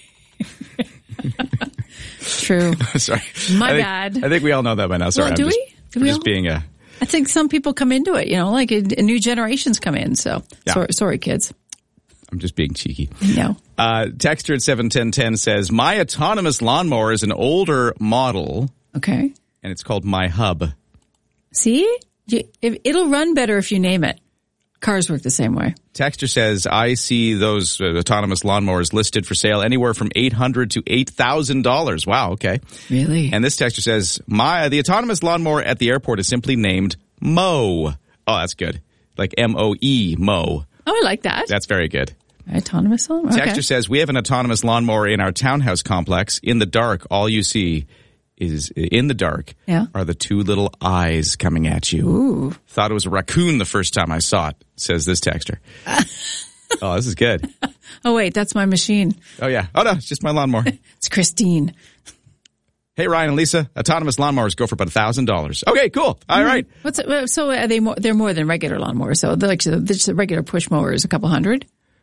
True. Sorry. My I think, bad. I think we all know that by now. Sorry. Well, do I'm just, we? Do I'm we just all? being a, I think some people come into it, you know, like a, a new generations come in. So Yeah. sorry, sorry, kids. I'm just being cheeky. No. Uh, Texter at seven ten ten says, my autonomous lawnmower is an older model. Okay. And it's called My Hub. See? You, if, it'll run better if you name it. Cars work the same way. Texter says, I see those uh, autonomous lawnmowers listed for sale anywhere from eight hundred dollars to eight thousand dollars. Wow, okay. Really? And this texter says, my the autonomous lawnmower at the airport is simply named Mo. Oh, that's good. Like M O E, Mo. Oh, I like that. That's very good. Autonomous lawnmower. Okay. Texter says, we have an autonomous lawnmower in our townhouse complex. In the dark, all you see is, in the dark, Yeah. are the two little eyes coming at you. Ooh. Thought it was a raccoon the first time I saw it, says this texter. Oh, this is good. Oh, wait, that's my machine. Oh, yeah. Oh, no, it's just my lawnmower. It's Christine. Hey, Ryan and Lisa, autonomous lawnmowers go for about one thousand dollars. Okay, cool. All right. What's it, so are they more, they're more than regular lawnmowers. So they're like, so just a regular push mower is a couple hundred.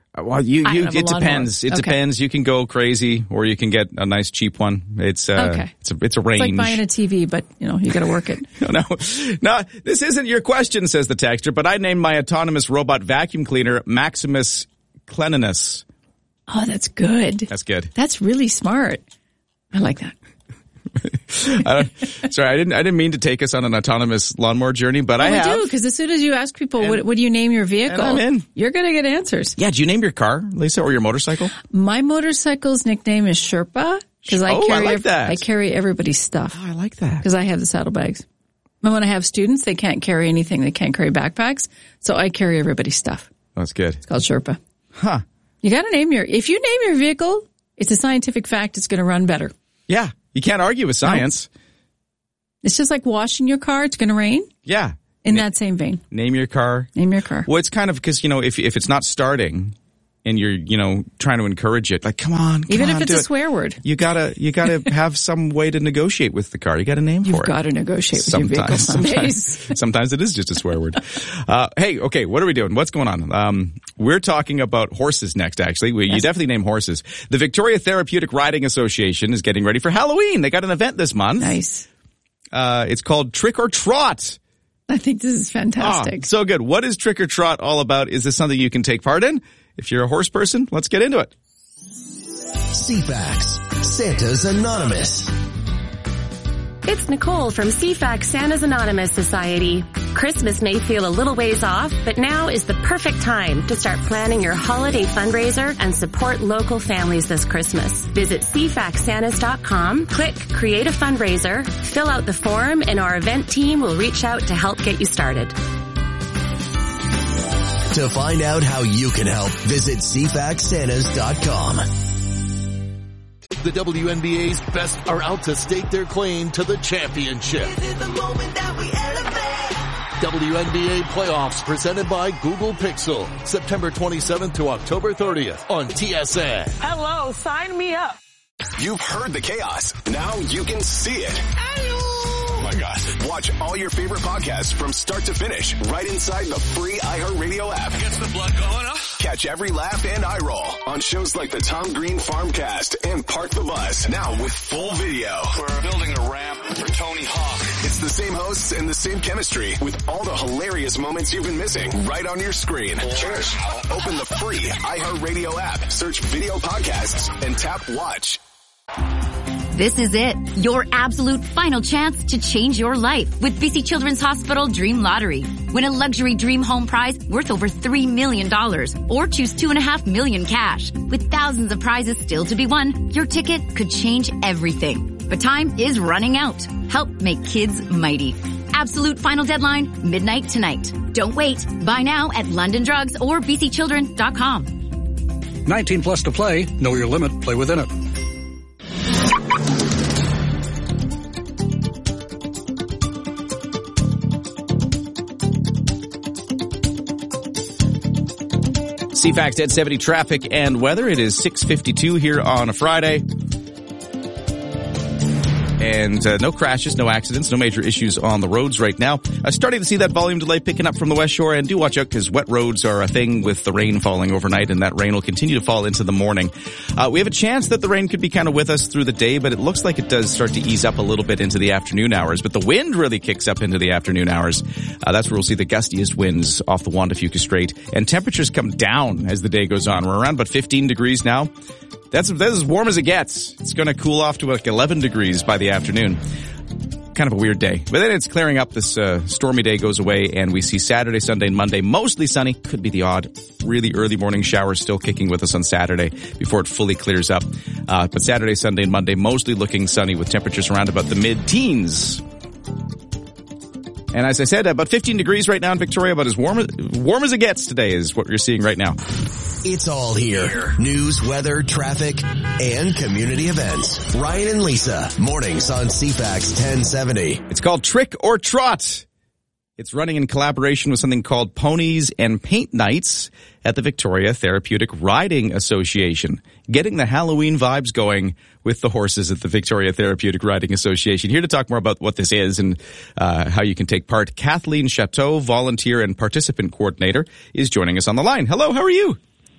Well, you, I you don't have it a lawnmower. depends. It Okay. depends. You can go crazy, or you can get a nice cheap one. It's uh, Okay. it's a it's a range. It's like buying a T V, but you know you got to work it. no, no, this isn't your question, says the texter. But I named my autonomous robot vacuum cleaner Maximus Cleanliness. Oh, that's good. That's good. That's really smart. I like that. I don't, sorry, I didn't. I didn't mean to take us on an autonomous lawnmower journey, but oh, I we have. do, because as soon as you ask people, what, what do you name your vehicle? And I'm in. You're going to get answers. Yeah, do you name your car, Lisa, or your motorcycle? My motorcycle's nickname is Sherpa because I Oh, I carry like ev- that. I carry everybody's stuff. Oh, I like that. Because I have the saddlebags. And when I have students, they can't carry anything. They can't carry backpacks, so I carry everybody's stuff. That's good. It's called Sherpa. Huh. You got to name your. If you name your vehicle, it's a scientific fact. It's going to run better. Yeah, you can't argue with science. No. It's just like washing your car. It's going to rain. Yeah. In Na- that same vein. Name your car. Name your car. Well, it's kind of because, you know, if if it's not starting and you're, you know, trying to encourage it, like, come on, come Even on, if it's do a it. swear word. You gotta, you gotta have some way to negotiate with the car. You got a name You've for it. You've got to negotiate with your vehicle some days. Sometimes, sometimes it is just a swear word. Uh, hey, okay, what are we doing? What's going on? Um, we're talking about horses next, actually. We, Yes. You definitely name horses. The Victoria Therapeutic Riding Association is getting ready for Halloween. They got an event this month. Nice. Uh, it's called Trick or Trot. I think this is fantastic. Ah, so good. What is Trick or Trot all about? Is this something you can take part in? If you're a horse person, let's get into it. C FAX, Santa's Anonymous. It's Nicole from C FAX Santa's Anonymous Society. Christmas may feel a little ways off, but now is the perfect time to start planning your holiday fundraiser and support local families this Christmas. Visit c fax santas dot com, click Create a Fundraiser, fill out the form, and our event team will reach out to help get you started. To find out how you can help, visit c fax santas dot com. The W N B A's best are out to stake their claim to the championship. W N B A playoffs presented by Google Pixel, September twenty-seventh to October thirtieth on T S N. Hello, sign me up. You've heard the chaos. Now you can see it. Oh my God. Watch all your favorite podcasts from start to finish right inside the free iHeartRadio app. Gets the blood going up. Catch every laugh and eye roll on shows like the Tom Green Farmcast and Park the Bus. Now with full video. We're building a ramp for Tony Hawk. It's the same hosts and the same chemistry with all the hilarious moments you've been missing right on your screen. Cheers. Open the free iHeartRadio app, search video podcasts, and tap watch. This is it, your absolute final chance to change your life with B C Children's Hospital Dream Lottery. Win a luxury dream home prize worth over three million dollars or choose two and a half million cash. With thousands of prizes still to be won, your ticket could change everything. But time is running out. Help make kids mighty. Absolute final deadline, midnight tonight. Don't wait. Buy now at London Drugs or b c children dot com. nineteen plus to play. Know your limit. Play within it. C FAX ten seventy traffic and weather. It is six fifty-two here on a Friday. And uh, no crashes, no accidents, no major issues on the roads right now. Uh, starting to see that volume delay picking up from the West Shore, and do watch out because wet roads are a thing with the rain falling overnight, and that rain will continue to fall into the morning. Uh, we have a chance that the rain could be kind of with us through the day, but it looks like it does start to ease up a little bit into the afternoon hours. But the wind really kicks up into the afternoon hours. Uh, that's where we'll see the gustiest winds off the Juan de Fuca Strait, and temperatures come down as the day goes on. We're around about fifteen degrees now. That's, that's as warm as it gets. It's going to cool off to like eleven degrees by the afternoon. Kind of a weird day. But then it's clearing up. This uh, stormy day goes away, and we see Saturday, Sunday, and Monday mostly sunny. Could be the odd really early morning shower still kicking with us on Saturday before it fully clears up. Uh, but Saturday, Sunday, and Monday mostly looking sunny with temperatures around about the mid-teens. And as I said, about fifteen degrees right now in Victoria, about as warm, warm as it gets today is what you're seeing right now. It's all here. News, weather, traffic, and community events. Ryan and Lisa, mornings on C FAX ten seventy. It's called Trick or Trot. It's running in collaboration with something called Ponies and Paint Nights at the Victoria Therapeutic Riding Association. Getting the Halloween vibes going with the horses at the Victoria Therapeutic Riding Association. Here to talk more about what this is and uh, how you can take part, Kathleen Chateau, volunteer and participant coordinator, is joining us on the line. Hello, how are you?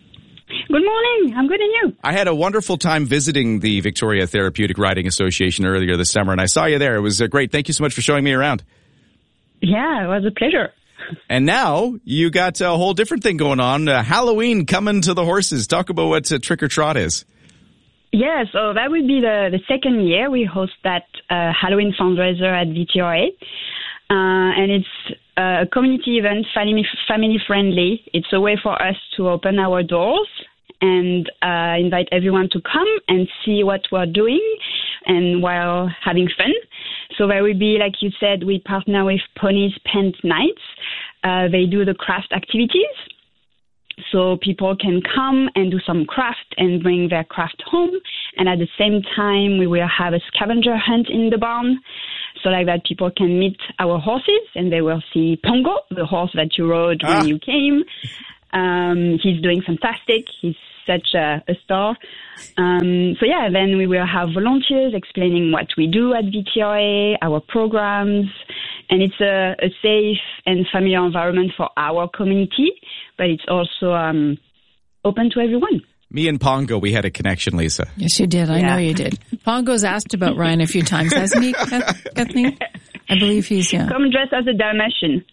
Good morning. I'm good, and you? I had a wonderful time visiting the Victoria Therapeutic Riding Association earlier this summer, and I saw you there. It was uh, great. Thank you so much for showing me around. Yeah, it was a pleasure. And now you got a whole different thing going on. Uh, Halloween coming to the horses. Talk about what uh, Trick or Trot is. Yeah, so that would be the, the second year we host that uh, Halloween fundraiser at V T R A. Uh, and it's a community event, family, family friendly. It's a way for us to open our doors and uh, invite everyone to come and see what we're doing and while having fun. So there will be, like you said, we partner with Ponies Paint Nights. Uh, they do the craft activities. So people can come and do some craft and bring their craft home. And at the same time, we will have a scavenger hunt in the barn. So like that people can meet our horses and they will see Pongo, the horse that you rode ah. when you came. Um, he's doing fantastic. He's such a, a star. Um, so yeah, then we will have volunteers explaining what we do at V T R A, our programs, and it's a, a safe and familiar environment for our community, but it's also um, open to everyone. Me and Pongo, we had a connection, Lisa. Yes, you did. I yeah. know you did. Pongo's asked about Ryan a few times, hasn't he, Kathleen? I believe he's, yeah. Come dress as a Dalmatian.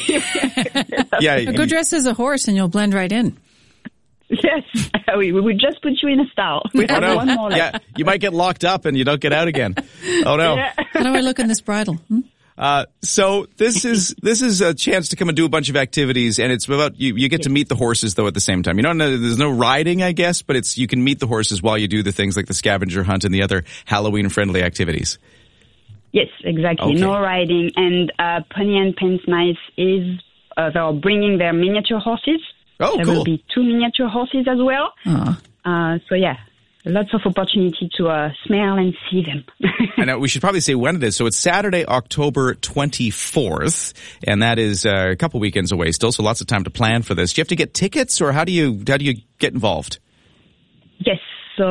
yeah. Go dress as a horse and you'll blend right in. Yes, we, we would just put you in a style. We oh, have no. one more left. Yeah, you might get locked up and you don't get out again. Oh, no. Yeah. How do I look in this bridle? Hmm? Uh, so this is this is a chance to come and do a bunch of activities, and it's about you. You get to meet the horses though at the same time. You don't know, there's no riding, I guess, but it's you can meet the horses while you do the things like the scavenger hunt and the other Halloween friendly activities. Yes, exactly. Okay. No riding, and uh, Pony and Paint Nights is uh, they're bringing their miniature horses. Oh, there cool. will be two miniature horses as well. Uh, so yeah. Lots of opportunity to uh, smell and see them. And uh, we should probably say when it is. So it's Saturday, October twenty-fourth, and that is uh, a couple weekends away still, so lots of time to plan for this. Do you have to get tickets, or how do you how do you get involved? Yes,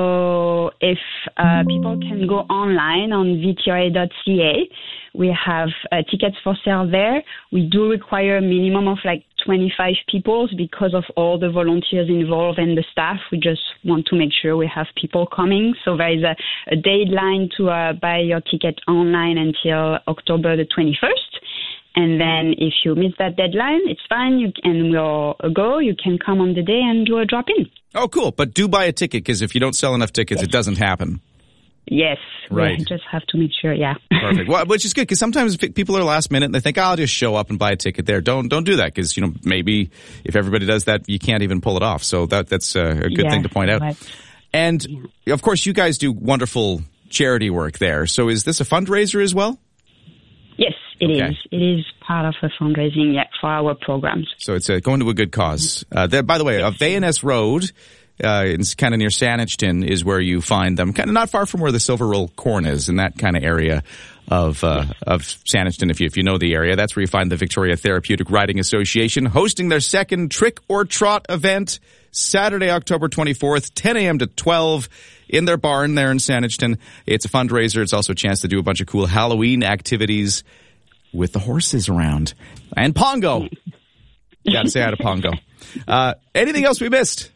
so if uh, people can go online on v t r a dot c a, we have uh, tickets for sale there. We do require a minimum of like twenty-five people because of all the volunteers involved and the staff. We just want to make sure we have people coming. So there is a, a deadline to uh, buy your ticket online until October the twenty-first. And then if you miss that deadline, it's fine. You can we'll go. You can come on the day and do a drop-in. Oh, cool. But do buy a ticket, because if you don't sell enough tickets, yes. it doesn't happen. Yes. Right. We just have to make sure, yeah. Perfect. Well, which is good, because sometimes people are last minute and they think, oh, I'll just show up and buy a ticket there. Don't don't do that, because, you know, maybe if everybody does that, you can't even pull it off. So that that's a, a good yeah, thing to point out. Right. And, yeah. of course, you guys do wonderful charity work there. So is this a fundraiser as well? Yes, it okay. is. It is part of a fundraising yeah, for our programs. So it's uh, going to a good cause. Uh, there, by the way, uh, V N S Road, uh, it's kind of near Saanich is where you find them, kind of not far from where the Silver Roll Corn is, in that kind of area of uh, of Saanich. If you if you know the area, that's where you find the Victoria Therapeutic Riding Association hosting their second Trick or Trot event, Saturday, October twenty-fourth, ten a.m. to twelve. In their barn there in Saanich. It's a fundraiser. It's also a chance to do a bunch of cool Halloween activities with the horses around. And Pongo. You got to say hi to Pongo. Uh, anything else we missed?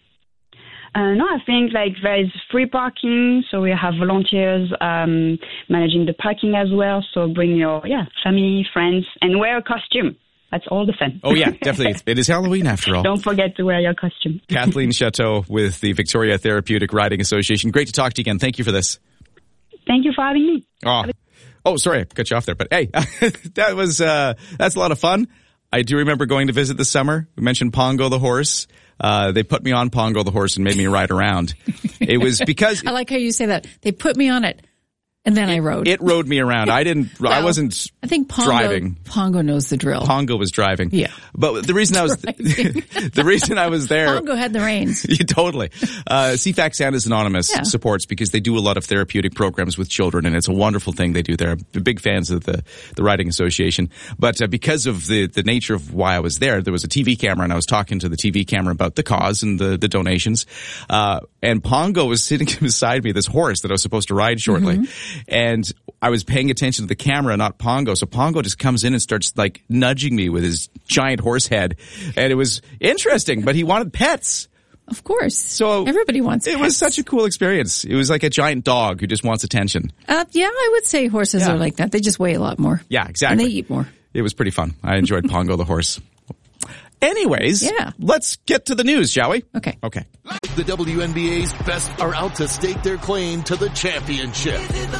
Uh, no, I think like there is free parking, so we have volunteers um, managing the parking as well. So bring your yeah family, friends, and wear a costume. That's all the fun. Oh, yeah, definitely. It is Halloween, after all. Don't forget to wear your costume. Kathleen Chateau with the Victoria Therapeutic Riding Association. Great to talk to you again. Thank you for this. Thank you for having me. Oh, oh sorry, I cut you off there. But hey, that was uh, that's a lot of fun. I do remember going to visit this summer. We mentioned Pongo the horse. Uh, they put me on Pongo the horse and made me ride around. It was because... I like how you say that. They put me on it. And then I rode. It rode me around. I didn't, well, I wasn't I think Pongo, driving. Pongo knows the drill. Pongo was driving. Yeah. But the reason I was, the reason I was there. Pongo had the reins. Yeah, totally. Uh, C FAC Santa's Anonymous yeah. supports, because they do a lot of therapeutic programs with children, and it's a wonderful thing they do there. I'm big fans of the, the Riding Association. But uh, because of the, the nature of why I was there, there was a T V camera, and I was talking to the T V camera about the cause and the, the donations. Uh, and Pongo was sitting beside me, this horse that I was supposed to ride shortly. Mm-hmm. And I was paying attention to the camera, not Pongo. So Pongo just comes in and starts like nudging me with his giant horse head. And it was interesting, but he wanted pets. of course. So everybody wants It pets. was such a cool experience. It was like a giant dog who just wants attention. Uh, yeah, I would say horses Yeah. are like that. They just weigh a lot more. Yeah, exactly. And they eat more. It was pretty fun. I enjoyed Pongo the horse. Anyways, yeah. let's get to the news, shall we? Okay. Okay. The W N B A's best are out to stake their claim to the championship.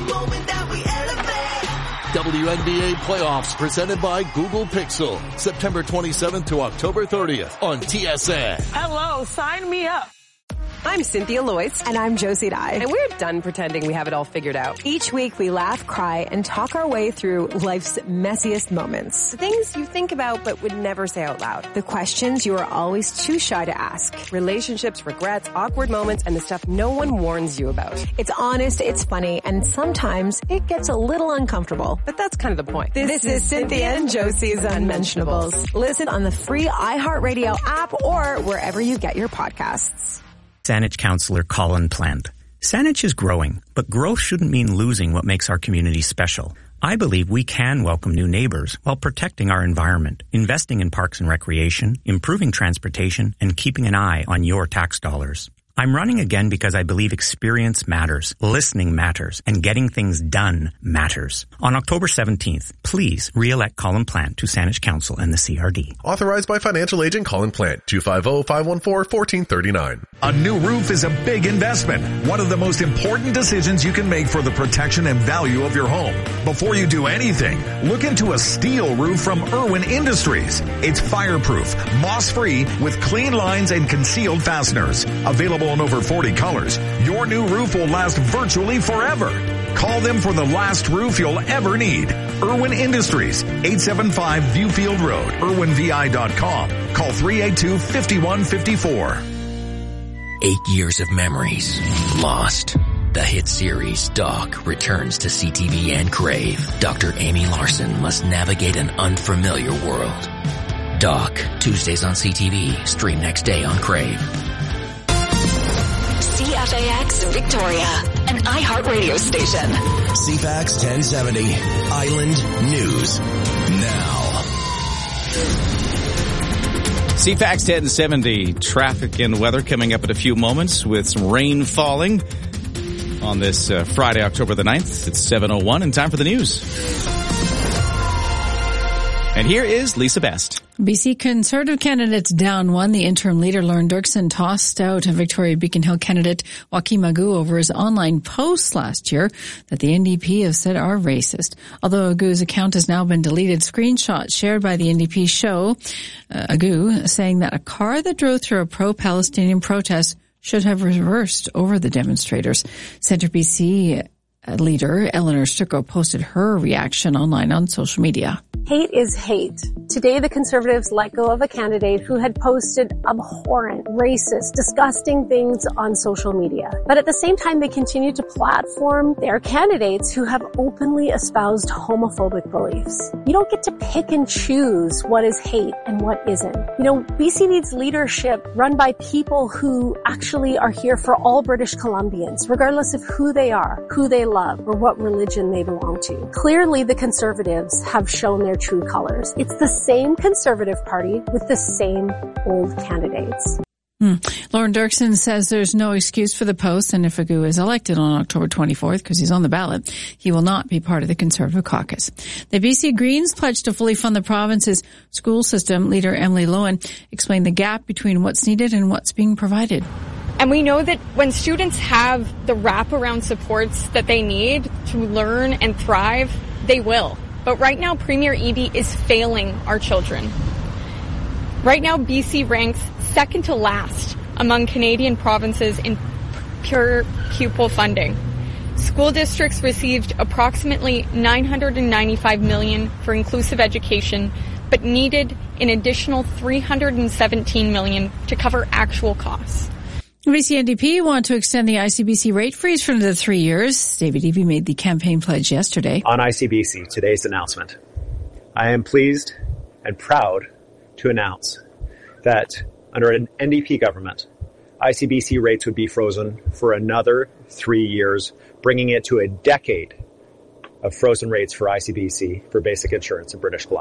W N B A playoffs presented by Google Pixel, September twenty-seventh to October thirtieth on T S N. Hello, sign me up. I'm Cynthia Loyce. And I'm Josie Dye. And we're done pretending we have it all figured out. Each week we laugh, cry, and talk our way through life's messiest moments. The things you think about but would never say out loud. The questions you are always too shy to ask. Relationships, regrets, awkward moments, and the stuff no one warns you about. It's honest, it's funny, and sometimes it gets a little uncomfortable. But that's kind of the point. This, this is Cynthia and Josie's Unmentionables. Listen on the free iHeartRadio app or wherever you get your podcasts. Saanich Councillor Colin Plant. Saanich is growing, but growth shouldn't mean losing what makes our community special. I believe we can welcome new neighbors while protecting our environment, investing in parks and recreation, improving transportation, and keeping an eye on your tax dollars. I'm running again because I believe experience matters, listening matters, and getting things done matters. On October seventeenth, please re-elect Colin Plant to Saanich Council and the C R D. Authorized by financial agent Colin Plant, two five zero, five one four, one four three nine. A new roof is a big investment, one of the most important decisions you can make for the protection and value of your home. Before you do anything, look into a steel roof from Irwin Industries. It's fireproof, moss-free, with clean lines and concealed fasteners. Available in over forty colors, your new roof will last virtually forever. Call them for the last roof you'll ever need. Irwin Industries, eight seven five Viewfield Road, irwin v i dot com. Call three eight two, five one five four. Eight years of memories lost. The hit series Doc returns to C T V and Crave. Doctor Amy Larson must navigate an unfamiliar world. Doc, Tuesdays on C T V, stream next day on Crave. C F A X Victoria, an iHeartRadio station. C FAX ten seventy, Island News. Now. C FAX ten seventy, traffic and weather coming up in a few moments with some rain falling on this uh, Friday, October the ninth. It's seven oh one and time for the news. And here is Lisa Best. B C Conservative candidates down one. The interim leader, Lauren Dirksen, tossed out Victoria Beacon Hill candidate Joaquin Magoo over his online posts last year that the N D P have said are racist. Although Agoo's account has now been deleted, screenshots shared by the N D P show uh, Agoo saying that a car that drove through a pro-Palestinian protest should have reversed over the demonstrators. Centre B C leader Eleanor Sturko posted her reaction online on social media. Hate is hate. Today, the Conservatives let go of a candidate who had posted abhorrent, racist, disgusting things on social media. But at the same time, they continue to platform their candidates who have openly espoused homophobic beliefs. You don't get to pick and choose what is hate and what isn't. You know, B C needs leadership run by people who actually are here for all British Columbians, regardless of who they are, who they love, or what religion they belong to. Clearly, the Conservatives have shown their true colors. It's the same Conservative Party with the same old candidates. Hmm. Lauren Dirksen says there's no excuse for the post, and if Agoo is elected on October twenty-fourth, because he's on the ballot, he will not be part of the Conservative caucus. The B C Greens pledged to fully fund the province's school system. Leader Emily Lohan explained the gap between what's needed and what's being provided. And we know that when students have the wraparound supports that they need to learn and thrive, they will. But right now, Premier Eby is failing our children. Right now, B C ranks second to last among Canadian provinces in pure pupil funding. School districts received approximately nine hundred ninety-five million dollars for inclusive education, but needed an additional three hundred seventeen million dollars to cover actual costs. B C N D P want to extend the I C B C rate freeze for another three years. David Eby made the campaign pledge yesterday. On I C B C, today's announcement. I am pleased and proud to announce that under an N D P government, I C B C rates would be frozen for another three years, bringing it to a decade of frozen rates for I C B C for basic insurance in British Columbia.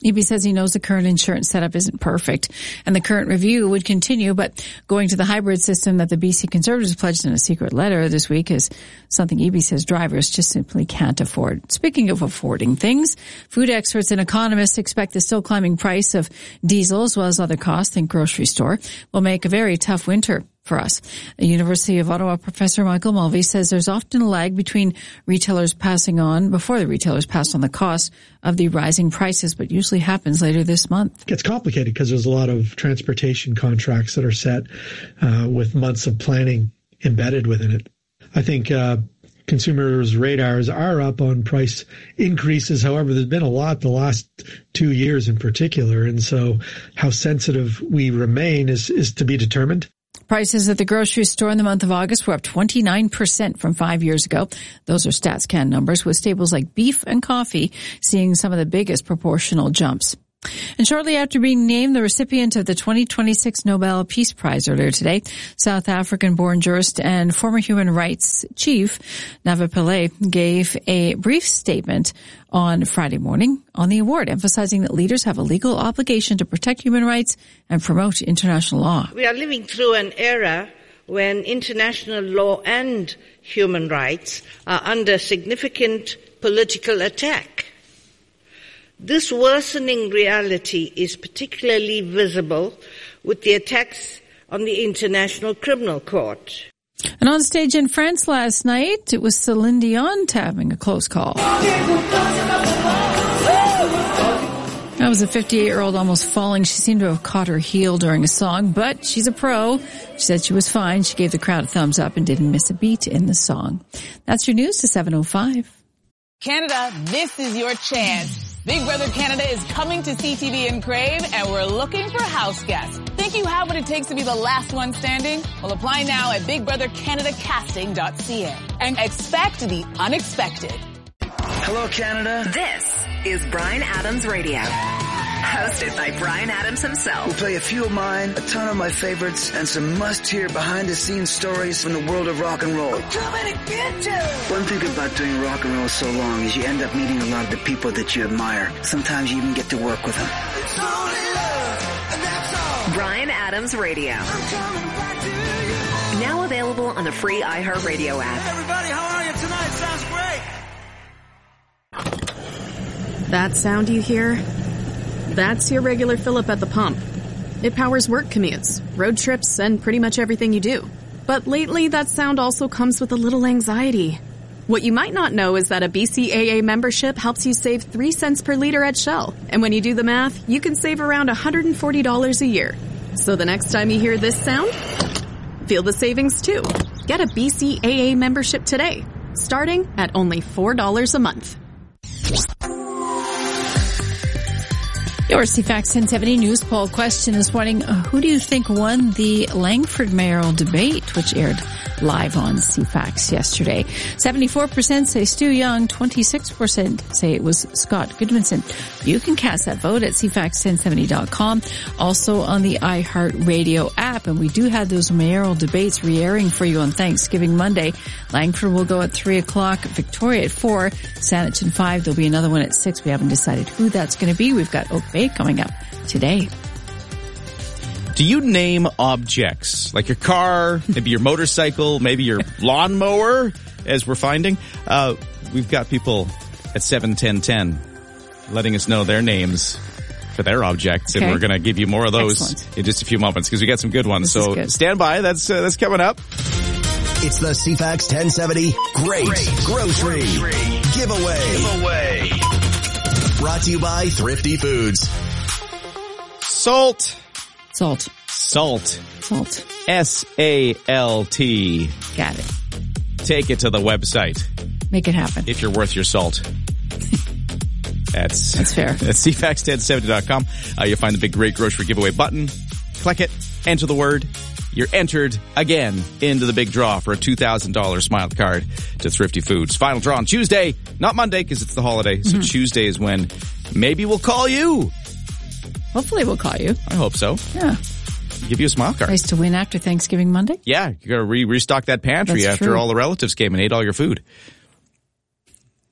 E B says he knows the current insurance setup isn't perfect and the current review would continue, but going to the hybrid system that the B C Conservatives pledged in a secret letter this week is something E B says drivers just simply can't afford. Speaking of affording things, food experts and economists expect the still climbing price of diesel as well as other costs in grocery store will make a very tough winter for us. A University of Ottawa professor Michael Mulvey says there's often a lag between retailers passing on, before the retailers pass on the cost of the rising prices, but usually happens later this month. It gets complicated because there's a lot of transportation contracts that are set uh, with months of planning embedded within it. I think uh, consumers' radars are up on price increases. However, there's been a lot the last two years in particular, and so how sensitive we remain is, is to be determined. Prices at the grocery store in the month of August were up twenty-nine percent from five years ago. Those are StatsCan numbers, with staples like beef and coffee seeing some of the biggest proportional jumps. And shortly after being named the recipient of the twenty twenty-six Nobel Peace Prize earlier today, South African-born jurist and former human rights chief Nava Pillay gave a brief statement on Friday morning on the award, emphasizing that leaders have a legal obligation to protect human rights and promote international law. We are living through an era when international law and human rights are under significant political attack. This worsening reality is particularly visible with the attacks on the International Criminal Court. And on stage in France last night, it was Celine Dion having a close call. That was a fifty-eight-year-old almost falling. She seemed to have caught her heel during a song, but she's a pro. She said she was fine. She gave the crowd a thumbs up and didn't miss a beat in the song. That's your news to seven oh five. Canada, this is your chance. Big Brother Canada is coming to C T V and Crave, and we're looking for house guests. Think you have what it takes to be the last one standing? Well, apply now at big brother canada casting dot c a and expect the unexpected. Hello, Canada. This is Bryan Adams Radio, hosted by Bryan Adams himself. We'll play a few of mine, a ton of my favorites, and some must-hear behind-the-scenes stories from the world of rock and roll. We're coming to get you! One thing about doing rock and roll so long is you end up meeting a lot of the people that you admire. Sometimes you even get to work with them. It's only love, and that's all. Bryan Adams Radio. I'm coming back to you. Now available on the free iHeartRadio app. Hey everybody, how are you tonight? Sounds great. That sound you hear? That's your regular fill-up at the pump. It powers work commutes, road trips, and pretty much everything you do. But lately, that sound also comes with a little anxiety. What you might not know is that a B C A A membership helps you save three cents per liter at Shell. And when you do the math, you can save around one hundred forty dollars a year. So the next time you hear this sound, feel the savings too. Get a B C A A membership today, starting at only four dollars a month. Your C FAX ten seventy news poll question this morning. Uh, who do you think won the Langford mayoral debate, which aired live on C FAX yesterday? seventy-four percent say Stu Young, twenty-six percent say it was Scott Goodmanson. You can cast that vote at c fax ten seventy dot com, also on the iHeartRadio app. And we do have those mayoral debates re-airing for you on Thanksgiving Monday. Langford will go at three o'clock, Victoria at four, Saanich at five. There'll be another one at six. We haven't decided who that's going to be. We've got Oak Bay coming up today. Do you name objects like your car, maybe your motorcycle, maybe your lawnmower, as we're finding? Uh, we've got people at seven ten ten letting us know their names for their objects, okay. And we're going to give you more of those Excellent. In just a few moments because we got some good ones. This so good. Stand by. That's uh, that's coming up. It's the C FAX ten seventy Great, Great Grocery, Grocery Giveaway. Giveaway. Brought to you by Thrifty Foods. Salt. Salt. Salt. Salt. S A L T. Got it. Take it to the website. Make it happen. If you're worth your salt. That's, That's fair. That's c fax ten seventy dot com. Uh, you'll find the big Great Grocery Giveaway button. Click it. Enter the word. You're entered again into the big draw for a two thousand dollars Smile card to Thrifty Foods. Final draw on Tuesday, not Monday because it's the holiday. So mm-hmm. Tuesday is when maybe we'll call you. Hopefully we'll call you. I hope so. Yeah. Give you a Smile card. Nice to win after Thanksgiving Monday. Yeah. You got to re- restock that pantry That's after true. all the relatives came and ate all your food.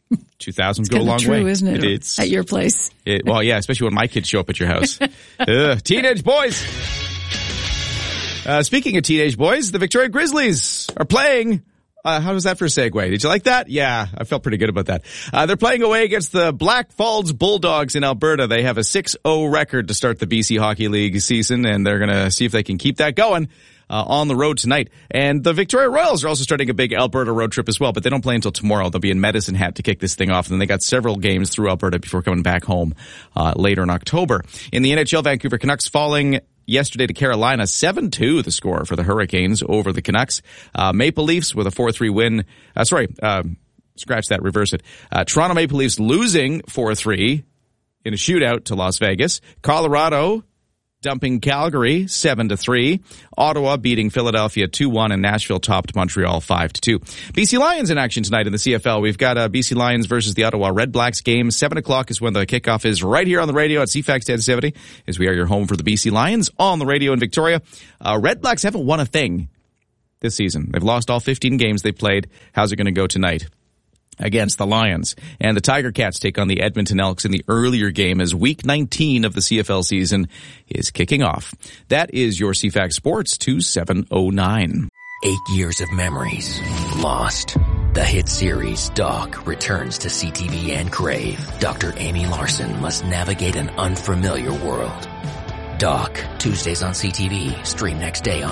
two thousand It's go a kind of long true, way. isn't it? It's, at your place. it, well, yeah, especially when my kids show up at your house. Ugh, teenage boys. Uh, speaking of teenage boys, the Victoria Grizzlies are playing. Uh, how was that for a segue? Did you like that? Yeah, I felt pretty good about that. Uh, they're playing away against the Black Falls Bulldogs in Alberta. They have a six oh record to start the B C Hockey League season, and they're going to see if they can keep that going uh, on the road tonight. And the Victoria Royals are also starting a big Alberta road trip as well, but they don't play until tomorrow. They'll be in Medicine Hat to kick this thing off, and then they got several games through Alberta before coming back home uh, later in October. In the N H L, Vancouver Canucks falling yesterday to Carolina, seven two the score for the Hurricanes over the Canucks. Uh, Maple Leafs with a four three win. Uh, sorry, uh, scratch that, reverse it. Uh, Toronto Maple Leafs losing four three in a shootout to Las Vegas. Colorado dumping Calgary seven to three. Ottawa beating Philadelphia two one, and Nashville topped Montreal five to two. B C Lions in action tonight in the C F L. We've got uh, B C Lions versus the Ottawa Red Blacks game. seven o'clock is when the kickoff is right here on the radio at C FAX ten seventy, as we are your home for the B C Lions on the radio in Victoria. Uh, Red Blacks haven't won a thing this season. They've lost all fifteen games they've played. How's it going to go tonight against the Lions? And the Tiger Cats take on the Edmonton Elks in the earlier game as week nineteen of the C F L season is kicking off. That is your C FAX Sports two seven oh nine. Eight years of memories lost. The hit series Doc returns to C T V and Crave. Doctor Amy Larson must navigate an unfamiliar world. Doc, Tuesdays on C T V, stream next day on